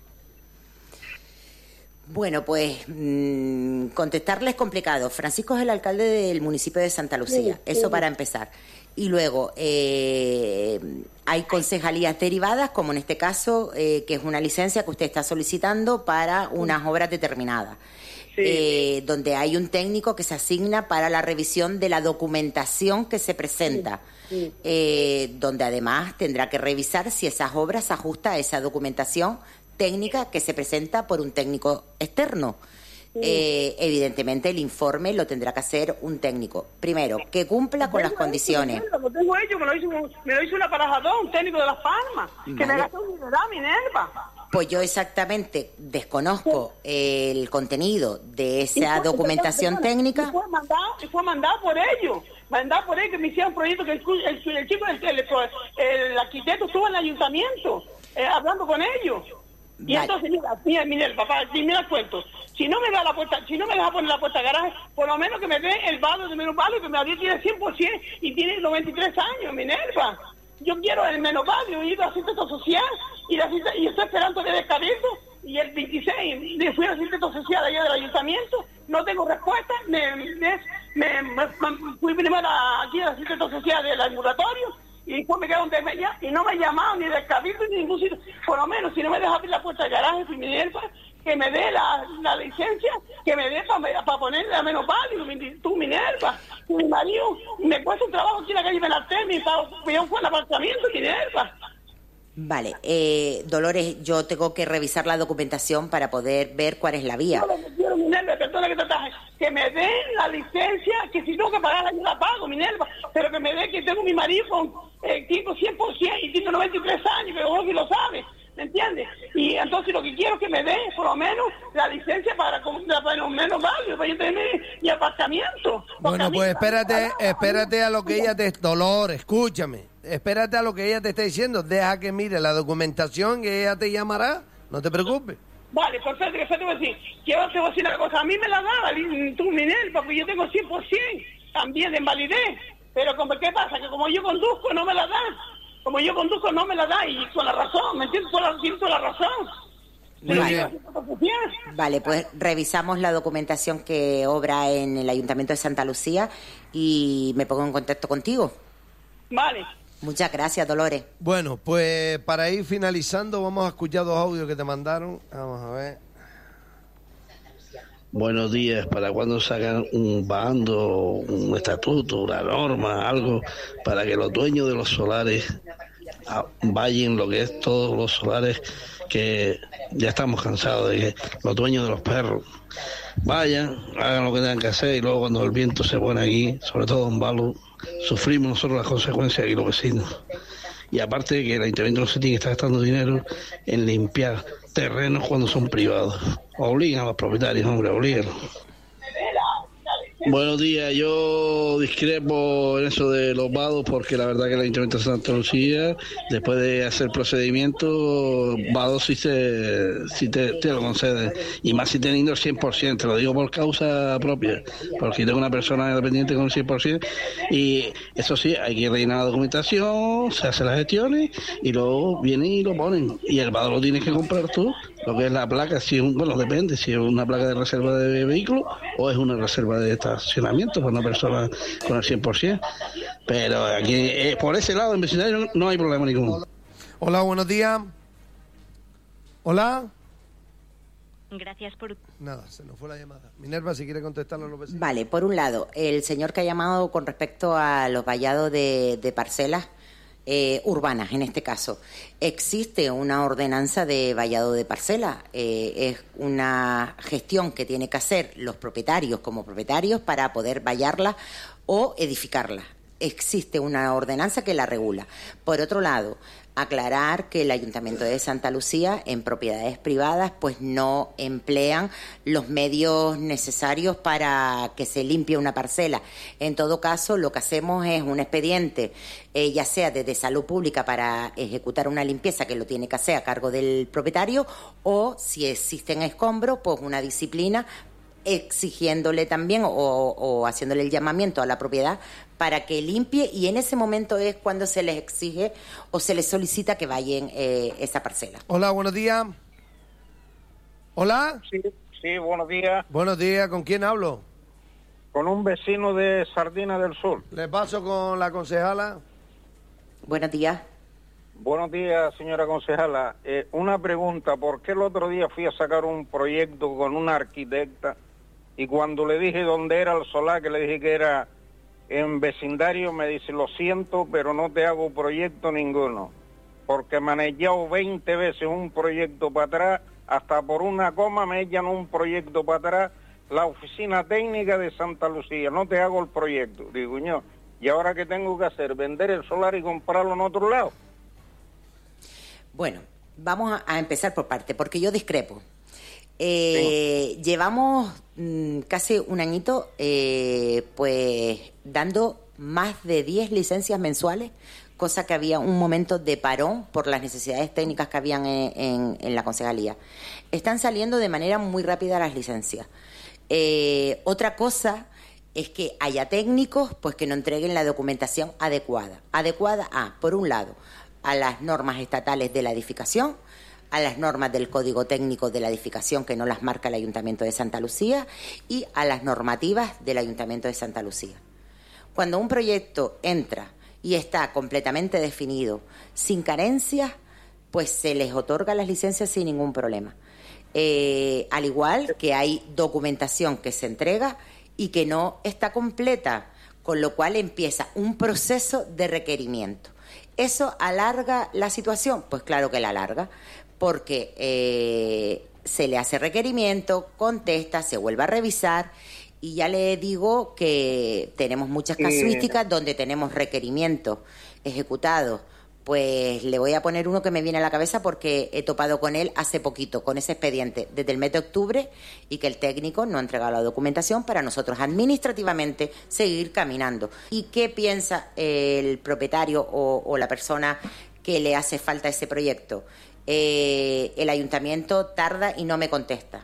Bueno, pues mmm, contestarle es complicado. Francisco es el alcalde del municipio de Santa Lucía, Sí, eso sí. para empezar. Y luego eh, hay concejalías derivadas, como en este caso, eh, que es una licencia que usted está solicitando para unas obras determinadas, eh, donde hay un técnico que se asigna para la revisión de la documentación que se presenta, Sí. eh, donde además tendrá que revisar si esas obras se ajustan a esa documentación técnica que se presenta por un técnico externo. Sí. Eh, evidentemente el informe lo tendrá que hacer un técnico. Primero, que cumpla con las condiciones. Lo tengo hecho, me lo hizo, me lo hizo un aparajador, un técnico de Las Palmas, que me Vale. gastó un dineral, Minerva. Pues yo exactamente desconozco el contenido de Y esa fue- documentación y técnica. fue mandado, y fue mandado por ellos, mandado por ellos, que me hicieron proyectos, que el, el, el chico, el, el, el arquitecto estuvo en el ayuntamiento, eh, hablando con ellos. Y Vale. entonces, mira, mira, mira, el papá, mira el cuento. Si no me da la puerta, si no me deja poner la puerta de garaje, por lo menos que me dé el vado de menos vado, que mi marido tiene cien por ciento y tiene noventa y tres años, Minerva. Yo quiero el menos vado, he ido a asistencia social y, la asist- y estoy esperando que dé cabildo y y el veintiséis me fui al asistente social allá del ayuntamiento, no tengo respuesta, me, me, me, me fui primero aquí al asistente social del ambulatorio y después me quedé donde me llamaron y no me llamaron ni del cabildo ni ningún sitio, por lo menos si no me deja abrir la puerta del garaje, fui Minerva, que me dé la, la licencia, que me dé para pa ponerle a menos válido, tú Minerva, mi marido, me cuesta un trabajo aquí en la calle Benaltemi, para un buen apartamento, Minerva. Vale, eh, Dolores, yo tengo que revisar la documentación para poder ver cuál es la vía. Yo lo que quiero, Minerva, perdona que te ataje, que me den la licencia, que si tengo que pagarla yo la pago, Minerva, pero que me den que tengo mi marido con eh, tipo cien por ciento y tiene noventa y tres años, que vos que lo sabes, ¿me entiendes? Y entonces lo que quiero es que me den, por lo menos, la licencia para, para lo menos válido, para yo tener mi apartamento. Bueno, pues espérate, espérate a lo que ella te... Dolores, escúchame. Espérate a lo que ella te está diciendo. Deja que mire la documentación y ella te llamará. No te preocupes. Vale, perfecto, que te voy a decir. Quiero te voy a decir una cosa. A mí me la da tú, Minerva, porque yo tengo cien por ciento también de invalidez. Pero como, ¿qué pasa? Que como yo conduzco, no me la da. Como yo conduzco, no me la da. Y con la razón, ¿me entiendes? Con la, siento la razón. Muy bien. Vale, pues revisamos la documentación que obra en el Ayuntamiento de Santa Lucía y me pongo en contacto contigo. Vale. Muchas gracias, Dolores. Bueno, pues para ir finalizando, vamos a escuchar dos audios que te mandaron. Vamos a ver. Buenos días. ¿Para cuándo sacan un bando, un estatuto, una norma, algo para que los dueños de los solares vayan lo que es todos los solares, que ya estamos cansados de que los dueños de los perros vayan, hagan lo que tengan que hacer y luego cuando el viento se pone aquí, sobre todo en Balu, sufrimos nosotros las consecuencias aquí los vecinos? Y aparte de que el ayuntamiento no se tiene que estar gastando dinero en limpiar terrenos cuando son privados. Obligan a los propietarios, hombre, obligan. Buenos días, yo discrepo en eso de los vados porque la verdad que el Ayuntamiento de Santa Lucía, después de hacer procedimiento, vados sí, se, sí te, te lo conceden, y más si teniendo el cien por ciento, te lo digo por causa propia, porque tengo una persona dependiente con el cien por ciento, y eso sí, hay que rellenar la documentación, se hacen las gestiones, y luego vienen y lo ponen, y el vado lo tienes que comprar tú, lo que es la placa, si es un, bueno, depende, si es una placa de reserva de vehículo o es una reserva de estacionamiento para una persona con el cien por ciento. Pero aquí, eh, por ese lado, en vecindario, no, no hay problema ninguno. Hola, buenos días. Hola. Gracias por... Nada, se nos fue la llamada. Minerva, si quiere contestarle a los vecinos. Vale, por un lado, el señor que ha llamado con respecto a los vallados de, de parcelas eh, urbanas, en este caso, existe una ordenanza de vallado de parcela. Eh, es una gestión que tiene que hacer los propietarios como propietarios para poder vallarla o edificarla. Existe una ordenanza que la regula. Por otro lado, aclarar que el Ayuntamiento de Santa Lucía en propiedades privadas pues no emplean los medios necesarios para que se limpie una parcela. En todo caso, lo que hacemos es un expediente, eh, ya sea desde salud pública para ejecutar una limpieza que lo tiene que hacer a cargo del propietario, o si existen escombros, pues una disciplina exigiéndole también o, o haciéndole el llamamiento a la propiedad para que limpie, y en ese momento es cuando se les exige o se les solicita que vayan eh, esa parcela. Hola, buenos días. Hola. Sí, sí, buenos días. Buenos días, ¿con quién hablo? Con un vecino de Sardina del Sur. Le paso con la concejala. Buenos días. Buenos días, señora concejala. Eh, una pregunta, ¿por qué el otro día fui a sacar un proyecto con una arquitecta y cuando le dije dónde era el solar, que le dije que era en vecindario, me dice, lo siento, pero no te hago proyecto ninguno, porque me han echado veinte veces un proyecto para atrás, hasta por una coma me echan un proyecto para atrás, la oficina técnica de Santa Lucía, no te hago el proyecto. Digo, yo, ¿y ahora qué tengo que hacer? ¿Vender el solar y comprarlo en otro lado? Bueno, vamos a, a empezar por parte, porque yo discrepo. Eh, sí. Llevamos mmm, casi un añito eh, pues dando más de diez licencias mensuales, cosa que había un momento de parón por las necesidades técnicas que habían en, en, en la concejalía. Están saliendo de manera muy rápida las licencias. Eh, otra cosa es que haya técnicos pues que no entreguen la documentación adecuada. Adecuada a, por un lado, a las normas estatales de la edificación, a las normas del Código Técnico de la Edificación, que no las marca el Ayuntamiento de Santa Lucía, y a las normativas del Ayuntamiento de Santa Lucía. Cuando un proyecto entra y está completamente definido, sin carencias, pues se les otorga las licencias sin ningún problema. Eh, al igual que hay documentación que se entrega y que no está completa, con lo cual empieza un proceso de requerimiento. ¿Eso alarga la situación? Pues claro que la alarga, porque eh, se le hace requerimiento, contesta, se vuelve a revisar, y ya le digo que tenemos muchas casuísticas eh. donde tenemos requerimientos ejecutados. Pues le voy a poner uno que me viene a la cabeza porque he topado con él hace poquito, con ese expediente, desde el mes de octubre, y que el técnico no ha entregado la documentación para nosotros administrativamente seguir caminando. ¿Y qué piensa el propietario o, o la persona que le hace falta ese proyecto? Eh, el ayuntamiento tarda y no me contesta.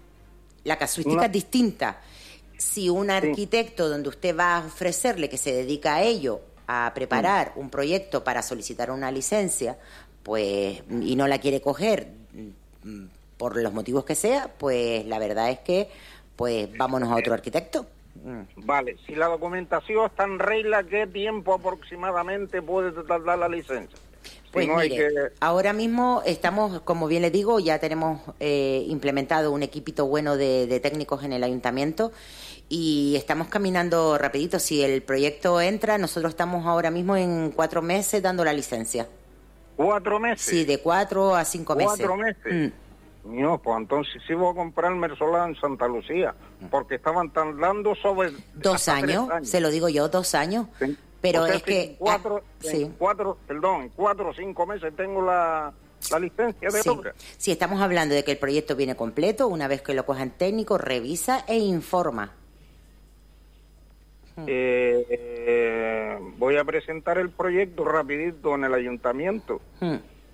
La casuística no. es distinta. Si un arquitecto sí. donde usted va a ofrecerle que se dedica a ello, a preparar un proyecto para solicitar una licencia, pues, y no la quiere coger por los motivos que sea, pues la verdad es que, pues, vámonos a otro arquitecto. Vale, si la documentación está en regla, ¿qué tiempo aproximadamente puede tardar la licencia? Pues si no mire, hay que... ahora mismo estamos, como bien les digo, ya tenemos eh, implementado un equipito bueno de, de técnicos en el ayuntamiento, y estamos caminando rapidito. Si el proyecto entra, nosotros estamos ahora mismo en cuatro meses dando la licencia. ¿Cuatro meses? Sí, de cuatro a cinco meses. ¿Cuatro meses? Mm. No, pues entonces sí voy a comprarme el solar en Santa Lucía, porque estaban tardando sobre... Dos años, años, se lo digo yo, dos años. Sí. Pero o sea, es que... En cuatro, ah, en sí. cuatro, perdón, en cuatro o cinco meses tengo la... la licencia de sí. obra. Si estamos hablando de que el proyecto viene completo, una vez que lo cojan técnico, revisa e informa. Eh, eh, voy a presentar el proyecto rapidito en el ayuntamiento. Hmm.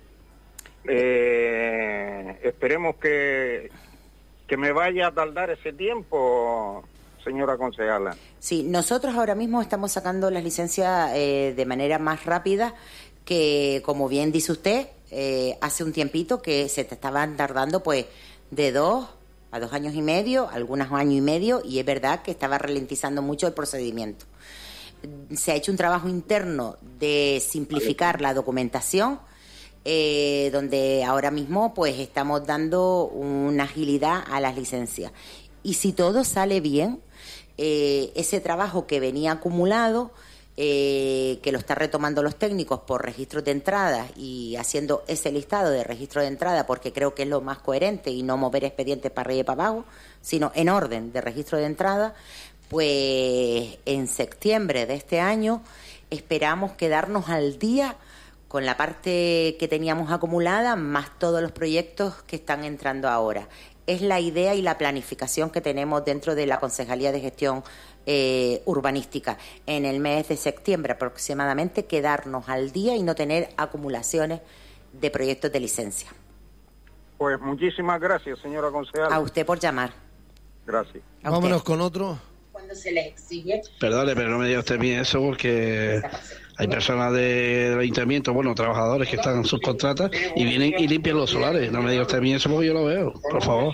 Eh, esperemos que, que me vaya a tardar ese tiempo, señora concejala. Sí, nosotros ahora mismo estamos sacando las licencias eh, de manera más rápida, que, como bien dice usted, eh, hace un tiempito que se te estaban tardando pues de dos a dos años y medio, algunos años y medio, y es verdad que estaba ralentizando mucho el procedimiento. Se ha hecho un trabajo interno de simplificar la documentación, eh, donde ahora mismo pues estamos dando una agilidad a las licencias. Y si todo sale bien, eh, ese trabajo que venía acumulado, eh, que lo están retomando los técnicos por registros de entrada y haciendo ese listado de registros de entrada, porque creo que es lo más coherente, y no mover expedientes para arriba y para abajo, sino en orden de registro de entrada, pues en septiembre de este año esperamos quedarnos al día con la parte que teníamos acumulada, más todos los proyectos que están entrando ahora. Es la idea y la planificación que tenemos dentro de la Concejalía de Gestión eh, Urbanística. En el mes de septiembre aproximadamente quedarnos al día y no tener acumulaciones de proyectos de licencia. Pues muchísimas gracias, señora concejala. A usted por llamar. Gracias. Vámonos con otro. Cuando se les exige... Perdone, pero no me diga usted bien eso, porque hay personas de, del ayuntamiento, bueno, trabajadores que están en sus contratas y vienen y limpian los solares. No me diga usted bien eso, porque yo lo veo, por favor.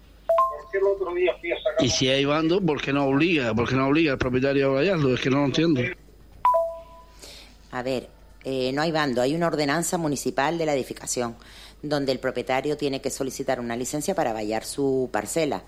Y si hay bando, ¿por qué no obliga? ¿Por qué no obliga al propietario a vallarlo? Es que no lo entiendo. A ver, eh, no hay bando, hay una ordenanza municipal de la edificación, donde el propietario tiene que solicitar una licencia para vallar su parcela.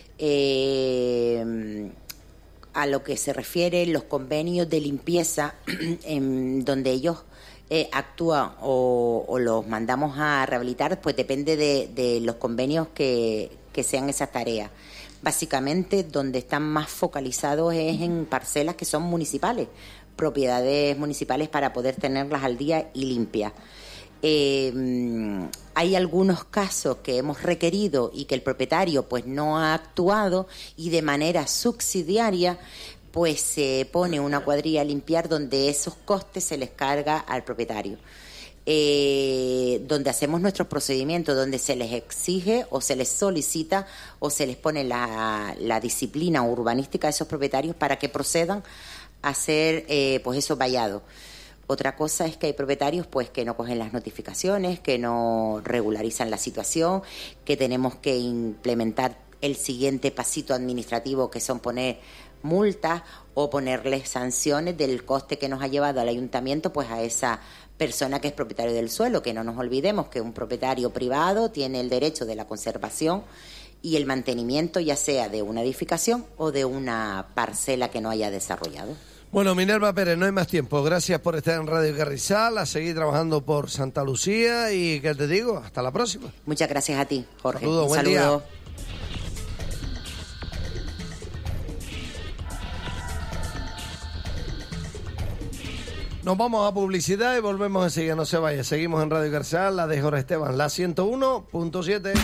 Eh... A lo que se refiere los convenios de limpieza, en donde ellos eh, actúan o, o los mandamos a rehabilitar, pues depende de, de los convenios que, que sean esas tareas. Básicamente, donde están más focalizados es en parcelas que son municipales, propiedades municipales, para poder tenerlas al día y limpias. Eh, hay algunos casos que hemos requerido y que el propietario pues no ha actuado, y de manera subsidiaria pues se pone una cuadrilla a limpiar, donde esos costes se les carga al propietario. Eh, donde hacemos nuestros procedimientos, donde se les exige o se les solicita o se les pone la, la disciplina urbanística a esos propietarios para que procedan a hacer eh, pues esos vallados. Otra cosa es que hay propietarios pues que no cogen las notificaciones, que no regularizan la situación, que tenemos que implementar el siguiente pasito administrativo, que son poner multas o ponerles sanciones del coste que nos ha llevado al ayuntamiento pues a esa persona que es propietario del suelo, que no nos olvidemos que un propietario privado tiene el derecho de la conservación y el mantenimiento, ya sea de una edificación o de una parcela que no haya desarrollado. Bueno, Minerva Pérez, no hay más tiempo. Gracias por estar en Radio Carrizal, a seguir trabajando por Santa Lucía y, ¿qué te digo? Hasta la próxima. Muchas gracias a ti, Jorge. Saludo, Un buen saludo. día. Nos vamos a publicidad y volvemos enseguida, no se vaya. Seguimos en Radio Carrizal, la de Jorge Esteban, la ciento uno punto siete.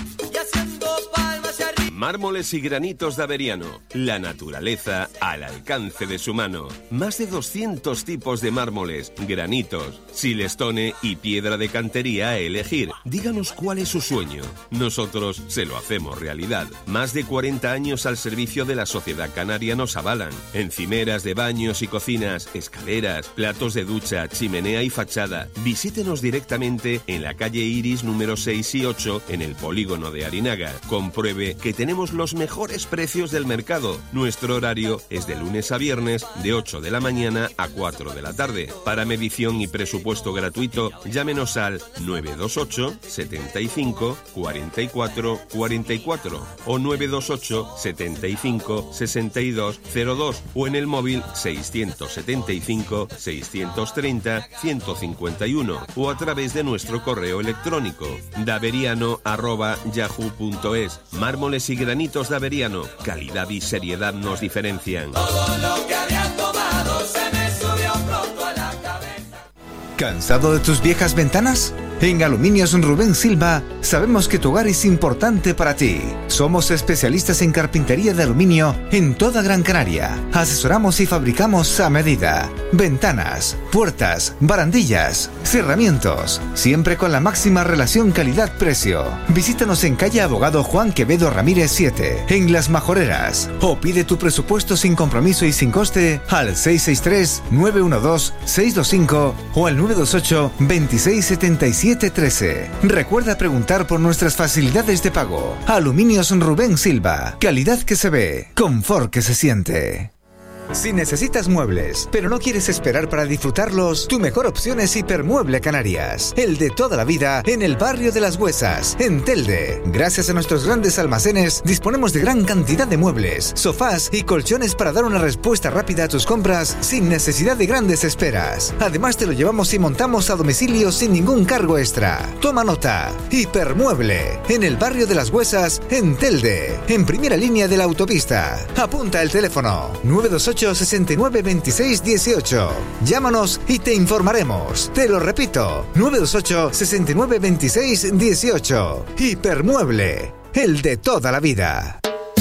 Mármoles y granitos de Averiano. La naturaleza al alcance de su mano. Más de doscientos tipos de mármoles, granitos, silestone y piedra de cantería a elegir. Díganos cuál es su sueño. Nosotros se lo hacemos realidad. Más de cuarenta años al servicio de la sociedad canaria nos avalan. Encimeras de baños y cocinas, escaleras, platos de ducha, chimenea y fachada. Visítenos directamente en la calle Iris número seis y ocho en el polígono de Arinaga. Compruebe que tenemos los mejores precios del mercado. Nuestro horario es de lunes a viernes de ocho de la mañana a cuatro de la tarde. Para medición y presupuesto gratuito, llámenos al nueve dos ocho, setenta y cinco, cuarenta y cuatro, cuarenta y cuatro o nueve dos ocho, setenta y cinco, sesenta y dos cero dos o en el móvil seiscientos setenta y cinco, seiscientos treinta, ciento cincuenta y uno o a través de nuestro correo electrónico daveriano arroba yahoo punto es. Mármoles y granitos de Averiano, calidad y seriedad nos diferencian. Todo lo que había tomado se me subió pronto a la cabeza. ¿Cansado de tus viejas ventanas? En Aluminios Rubén Silva sabemos que tu hogar es importante para ti. Somos especialistas en carpintería de aluminio en toda Gran Canaria. Asesoramos y fabricamos a medida. Ventanas, puertas, barandillas, cerramientos. Siempre con la máxima relación calidad-precio. Visítanos en calle Abogado Juan Quevedo Ramírez siete, en Las Majoreras. O pide tu presupuesto sin compromiso y sin coste al seis seis tres, nueve uno dos, seis dos cinco o al nueve dos ocho, veintiséis setenta y siete trece. Recuerda preguntar por nuestras facilidades de pago. Aluminios Rubén Silva. Calidad que se ve, confort que se siente. Si necesitas muebles, pero no quieres esperar para disfrutarlos, tu mejor opción es Hipermueble Canarias. El de toda la vida en el barrio de Las Huesas, en Telde. Gracias a nuestros grandes almacenes, disponemos de gran cantidad de muebles, sofás y colchones para dar una respuesta rápida a tus compras sin necesidad de grandes esperas. Además te lo llevamos y montamos a domicilio sin ningún cargo extra. Toma nota. Hipermueble, en el barrio de Las Huesas, en Telde, en primera línea de la autopista. Apunta el teléfono nueve dos ocho, sesenta y nueve, veintiséis, dieciocho. Llámanos y te informaremos. Te lo repito, nueve dos ocho, sesenta y nueve, veintiséis, dieciocho. Hipermueble, el de toda la vida.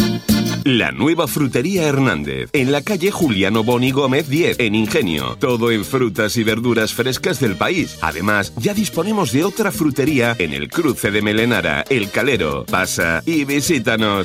La nueva frutería Hernández, en la calle Juliano Boni Gómez diez, en Ingenio. Todo en frutas y verduras frescas del país. Además, ya disponemos de otra frutería en el cruce de Melenara, El Calero. Pasa y visítanos.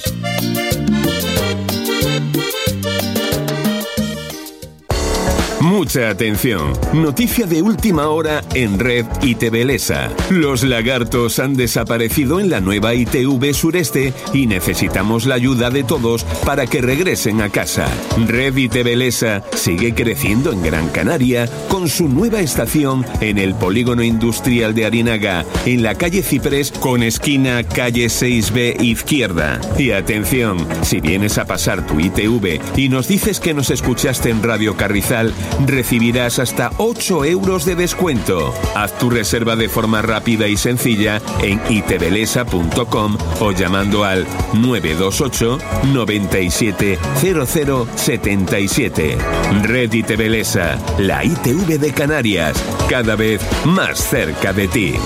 Mucha atención. Noticia de última hora en Red I T V Lesa. Los lagartos han desaparecido en la nueva I T V Sureste y necesitamos la ayuda de todos para que regresen a casa. Red I T V Lesa sigue creciendo en Gran Canaria con su nueva estación en el polígono industrial de Arinaga, en la calle Ciprés con esquina calle seis B izquierda. Y atención, si vienes a pasar tu I T V y nos dices que nos escuchaste en Radio Carrizal, recibirás hasta ocho euros de descuento. Haz tu reserva de forma rápida y sencilla en itvelesa punto com o llamando al nueve dos ocho, noventa y siete, cero cero setenta y siete. Red I T V Lesa, la I T V de Canarias, cada vez más cerca de ti.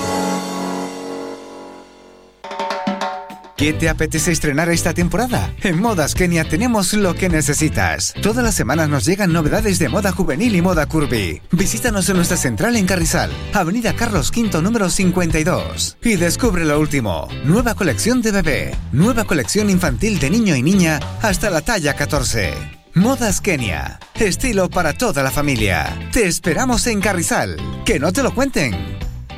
¿Qué te apetece estrenar esta temporada? En Modas Kenia tenemos lo que necesitas. Todas las semanas nos llegan novedades de moda juvenil y moda curvy. Visítanos en nuestra central en Carrizal, Avenida Carlos quinto número cincuenta y dos. Y descubre lo último. Nueva colección de bebé. Nueva colección infantil de niño y niña hasta la talla catorce. Modas Kenia. Estilo para toda la familia. Te esperamos en Carrizal. Que no te lo cuenten.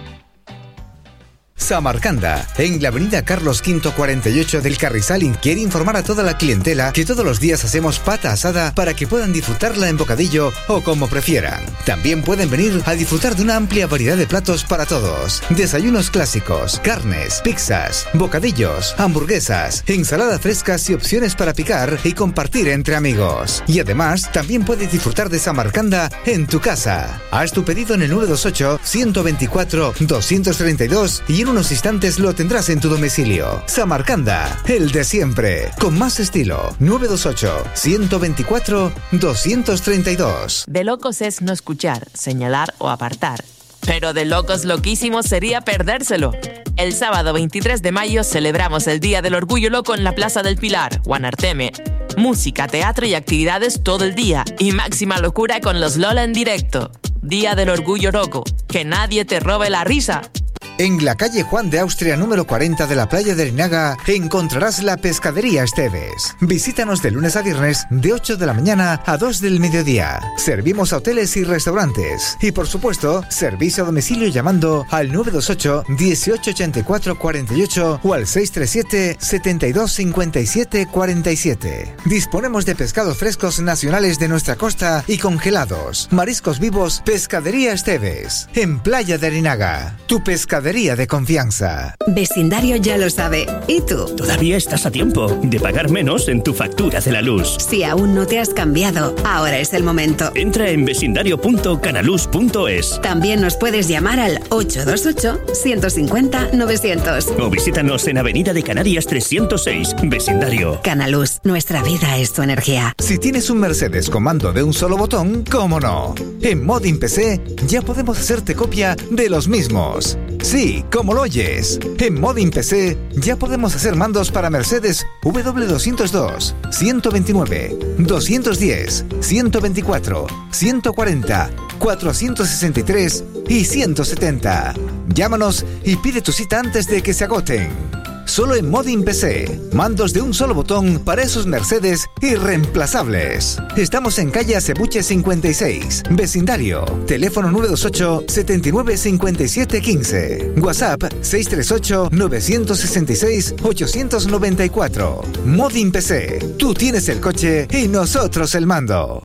Samarcanda, en la avenida Carlos quinto cuarenta y ocho del Carrizal, quiere informar a toda la clientela que todos los días hacemos pata asada para que puedan disfrutarla en bocadillo o como prefieran. También pueden venir a disfrutar de una amplia variedad de platos para todos. Desayunos clásicos, carnes, pizzas, bocadillos, hamburguesas, ensaladas frescas y opciones para picar y compartir entre amigos. Y además, también puedes disfrutar de Samarcanda en tu casa. Haz tu pedido en el nueve dos ocho, uno dos cuatro, dos tres dos y en unos instantes lo tendrás en tu domicilio. Samarcanda, el de siempre, con más estilo. nueve dos ocho, uno dos cuatro, dos tres dos. De locos es no escuchar, señalar o apartar. Pero de locos loquísimos sería perdérselo. El sábado veintitrés de mayo celebramos el Día del Orgullo Loco en la Plaza del Pilar, Guanarteme. Música, teatro y actividades todo el día. Y máxima locura con los Lola en directo. Día del Orgullo Loco. Que nadie te robe la risa. En la calle Juan de Austria número cuarenta de la playa de Larinaga encontrarás la Pescadería Esteves. Visítanos de lunes a viernes de ocho de la mañana a dos del mediodía. Servimos a hoteles y restaurantes. Y por supuesto, servicio a domicilio llamando al nueve dos ocho, dieciocho ochenta y cuatro cuarenta y ocho o al seis tres siete, setenta y dos cincuenta y siete cuarenta y siete. Disponemos de pescados frescos nacionales de nuestra costa y congelados. Mariscos vivos, Pescadería Esteves. En Playa de Larinaga. Tu pescadería de confianza. Vecindario ya lo sabe. ¿Y tú? Todavía estás a tiempo de pagar menos en tu factura de la luz. Si aún no te has cambiado, ahora es el momento. Entra en vecindario punto canaluz punto es. También nos puedes llamar al ocho dos ocho, ciento cincuenta, novecientos. O visítanos en Avenida de Canarias trescientos seis, Vecindario. Canaluz, nuestra vida es tu energía. Si tienes un Mercedes con mando de un solo botón, ¿cómo no? En Modin P C ya podemos hacerte copia de los mismos. Sí, como lo oyes. En Modin P C ya podemos hacer mandos para Mercedes W doscientos dos, ciento veintinueve, doscientos diez, ciento veinticuatro, ciento cuarenta, cuatrocientos sesenta y tres y ciento setenta. Llámanos y pide tu cita antes de que se agoten. Solo en Modin P C, mandos de un solo botón para esos Mercedes irreemplazables. Estamos en calle Acebuche cincuenta y seis, Vecindario. Teléfono nueve dos ocho, setenta y nueve cincuenta y siete quince. WhatsApp seis tres ocho, nueve seis seis, ocho nueve cuatro. Modin P C, tú tienes el coche y nosotros el mando.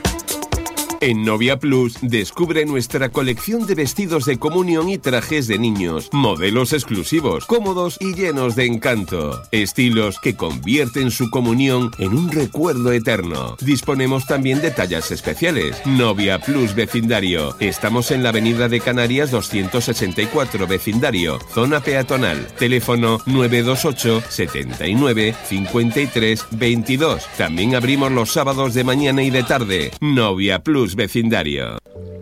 En Novia Plus, descubre nuestra colección de vestidos de comunión y trajes de niños, modelos exclusivos, cómodos y llenos de encanto, estilos que convierten su comunión en un recuerdo eterno. Disponemos también de tallas especiales. Novia Plus Vecindario. Estamos en la Avenida de Canarias doscientos sesenta y cuatro, Vecindario, zona peatonal. Teléfono nueve dos ocho, setenta y nueve, cincuenta y tres, veintidós. También abrimos los sábados de mañana y de tarde. Novia Plus Vecindario.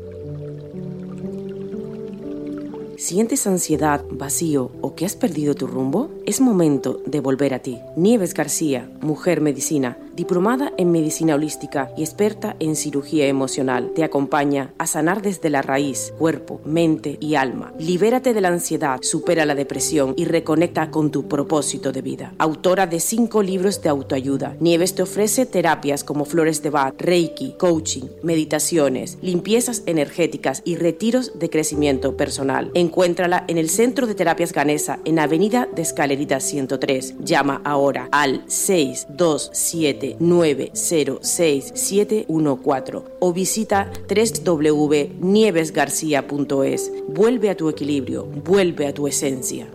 ¿Sientes ansiedad, vacío o que has perdido tu rumbo? Es momento de volver a ti. Nieves García, mujer medicina, diplomada en medicina holística y experta en cirugía emocional, te acompaña a sanar desde la raíz, cuerpo, mente y alma. Libérate de la ansiedad, supera la depresión y reconecta con tu propósito de vida. Autora de cinco libros de autoayuda, Nieves te ofrece terapias como flores de Bach, Reiki, coaching, meditaciones, limpiezas energéticas y retiros de crecimiento personal. Encuéntrala en el Centro de Terapias Ganesa en Avenida de Escalerita ciento tres. Llama ahora al seis dos siete nueve cero seis siete uno cuatro o visita doble u doble u doble u punto nieves garcía punto es. Vuelve a tu equilibrio, vuelve a tu esencia.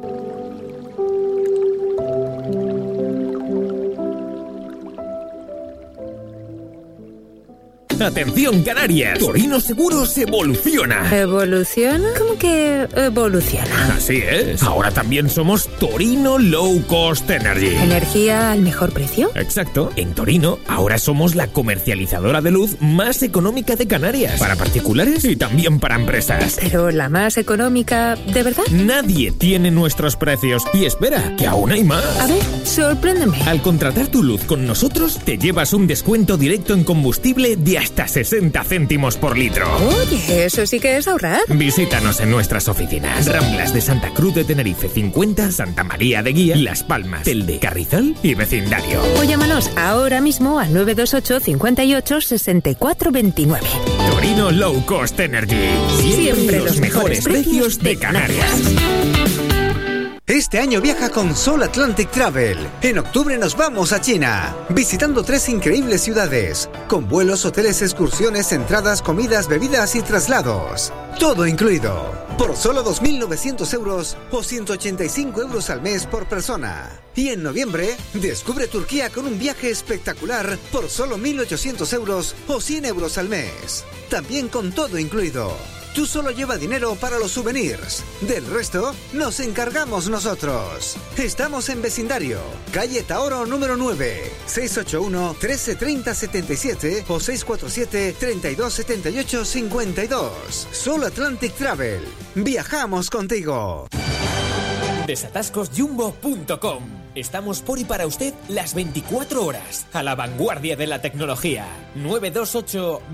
¡Atención, Canarias! Torino Seguros evoluciona. ¿Evoluciona? ¿Cómo que evoluciona? Así es. Ahora también somos Torino Low Cost Energy. ¿Energía al mejor precio? Exacto. En Torino, ahora somos la comercializadora de luz más económica de Canarias. Para particulares y también para empresas. Pero la más económica, ¿de verdad? Nadie tiene nuestros precios. Y espera, que aún hay más. A ver, sorpréndeme. Al contratar tu luz con nosotros, te llevas un descuento directo en combustible de hasta hasta sesenta céntimos por litro. Oye, eso sí que es ahorrar. Visítanos en nuestras oficinas. Ramblas de Santa Cruz de Tenerife cincuenta, Santa María de Guía, Las Palmas, Telde, Carrizal y vecindario. O llámanos ahora mismo al nueve dos ocho, cincuenta y ocho, sesenta y cuatro veintinueve. Torino Low Cost Energy. Siempre, Siempre los mejores precios de Canarias. Este año viaja con Sol Atlantic Travel. En octubre nos vamos a China, visitando tres increíbles ciudades, con vuelos, hoteles, excursiones, entradas, comidas, bebidas y traslados. Todo incluido, por solo dos mil novecientos euros o ciento ochenta y cinco euros al mes por persona. Y en noviembre, descubre Turquía con un viaje espectacular por solo mil ochocientos euros o cien euros al mes. También con todo incluido. Tú solo lleva dinero para los souvenirs. Del resto, nos encargamos nosotros. Estamos en vecindario, calle Taoro número nueve, seis ocho uno, trece treinta setenta y siete o seis cuatro siete, treinta y dos setenta y ocho cincuenta y dos. Solo Atlantic Travel. Viajamos contigo. Desatascos jumbo punto com. Estamos por y para usted las veinticuatro horas, a la vanguardia de la tecnología. nueve dos ocho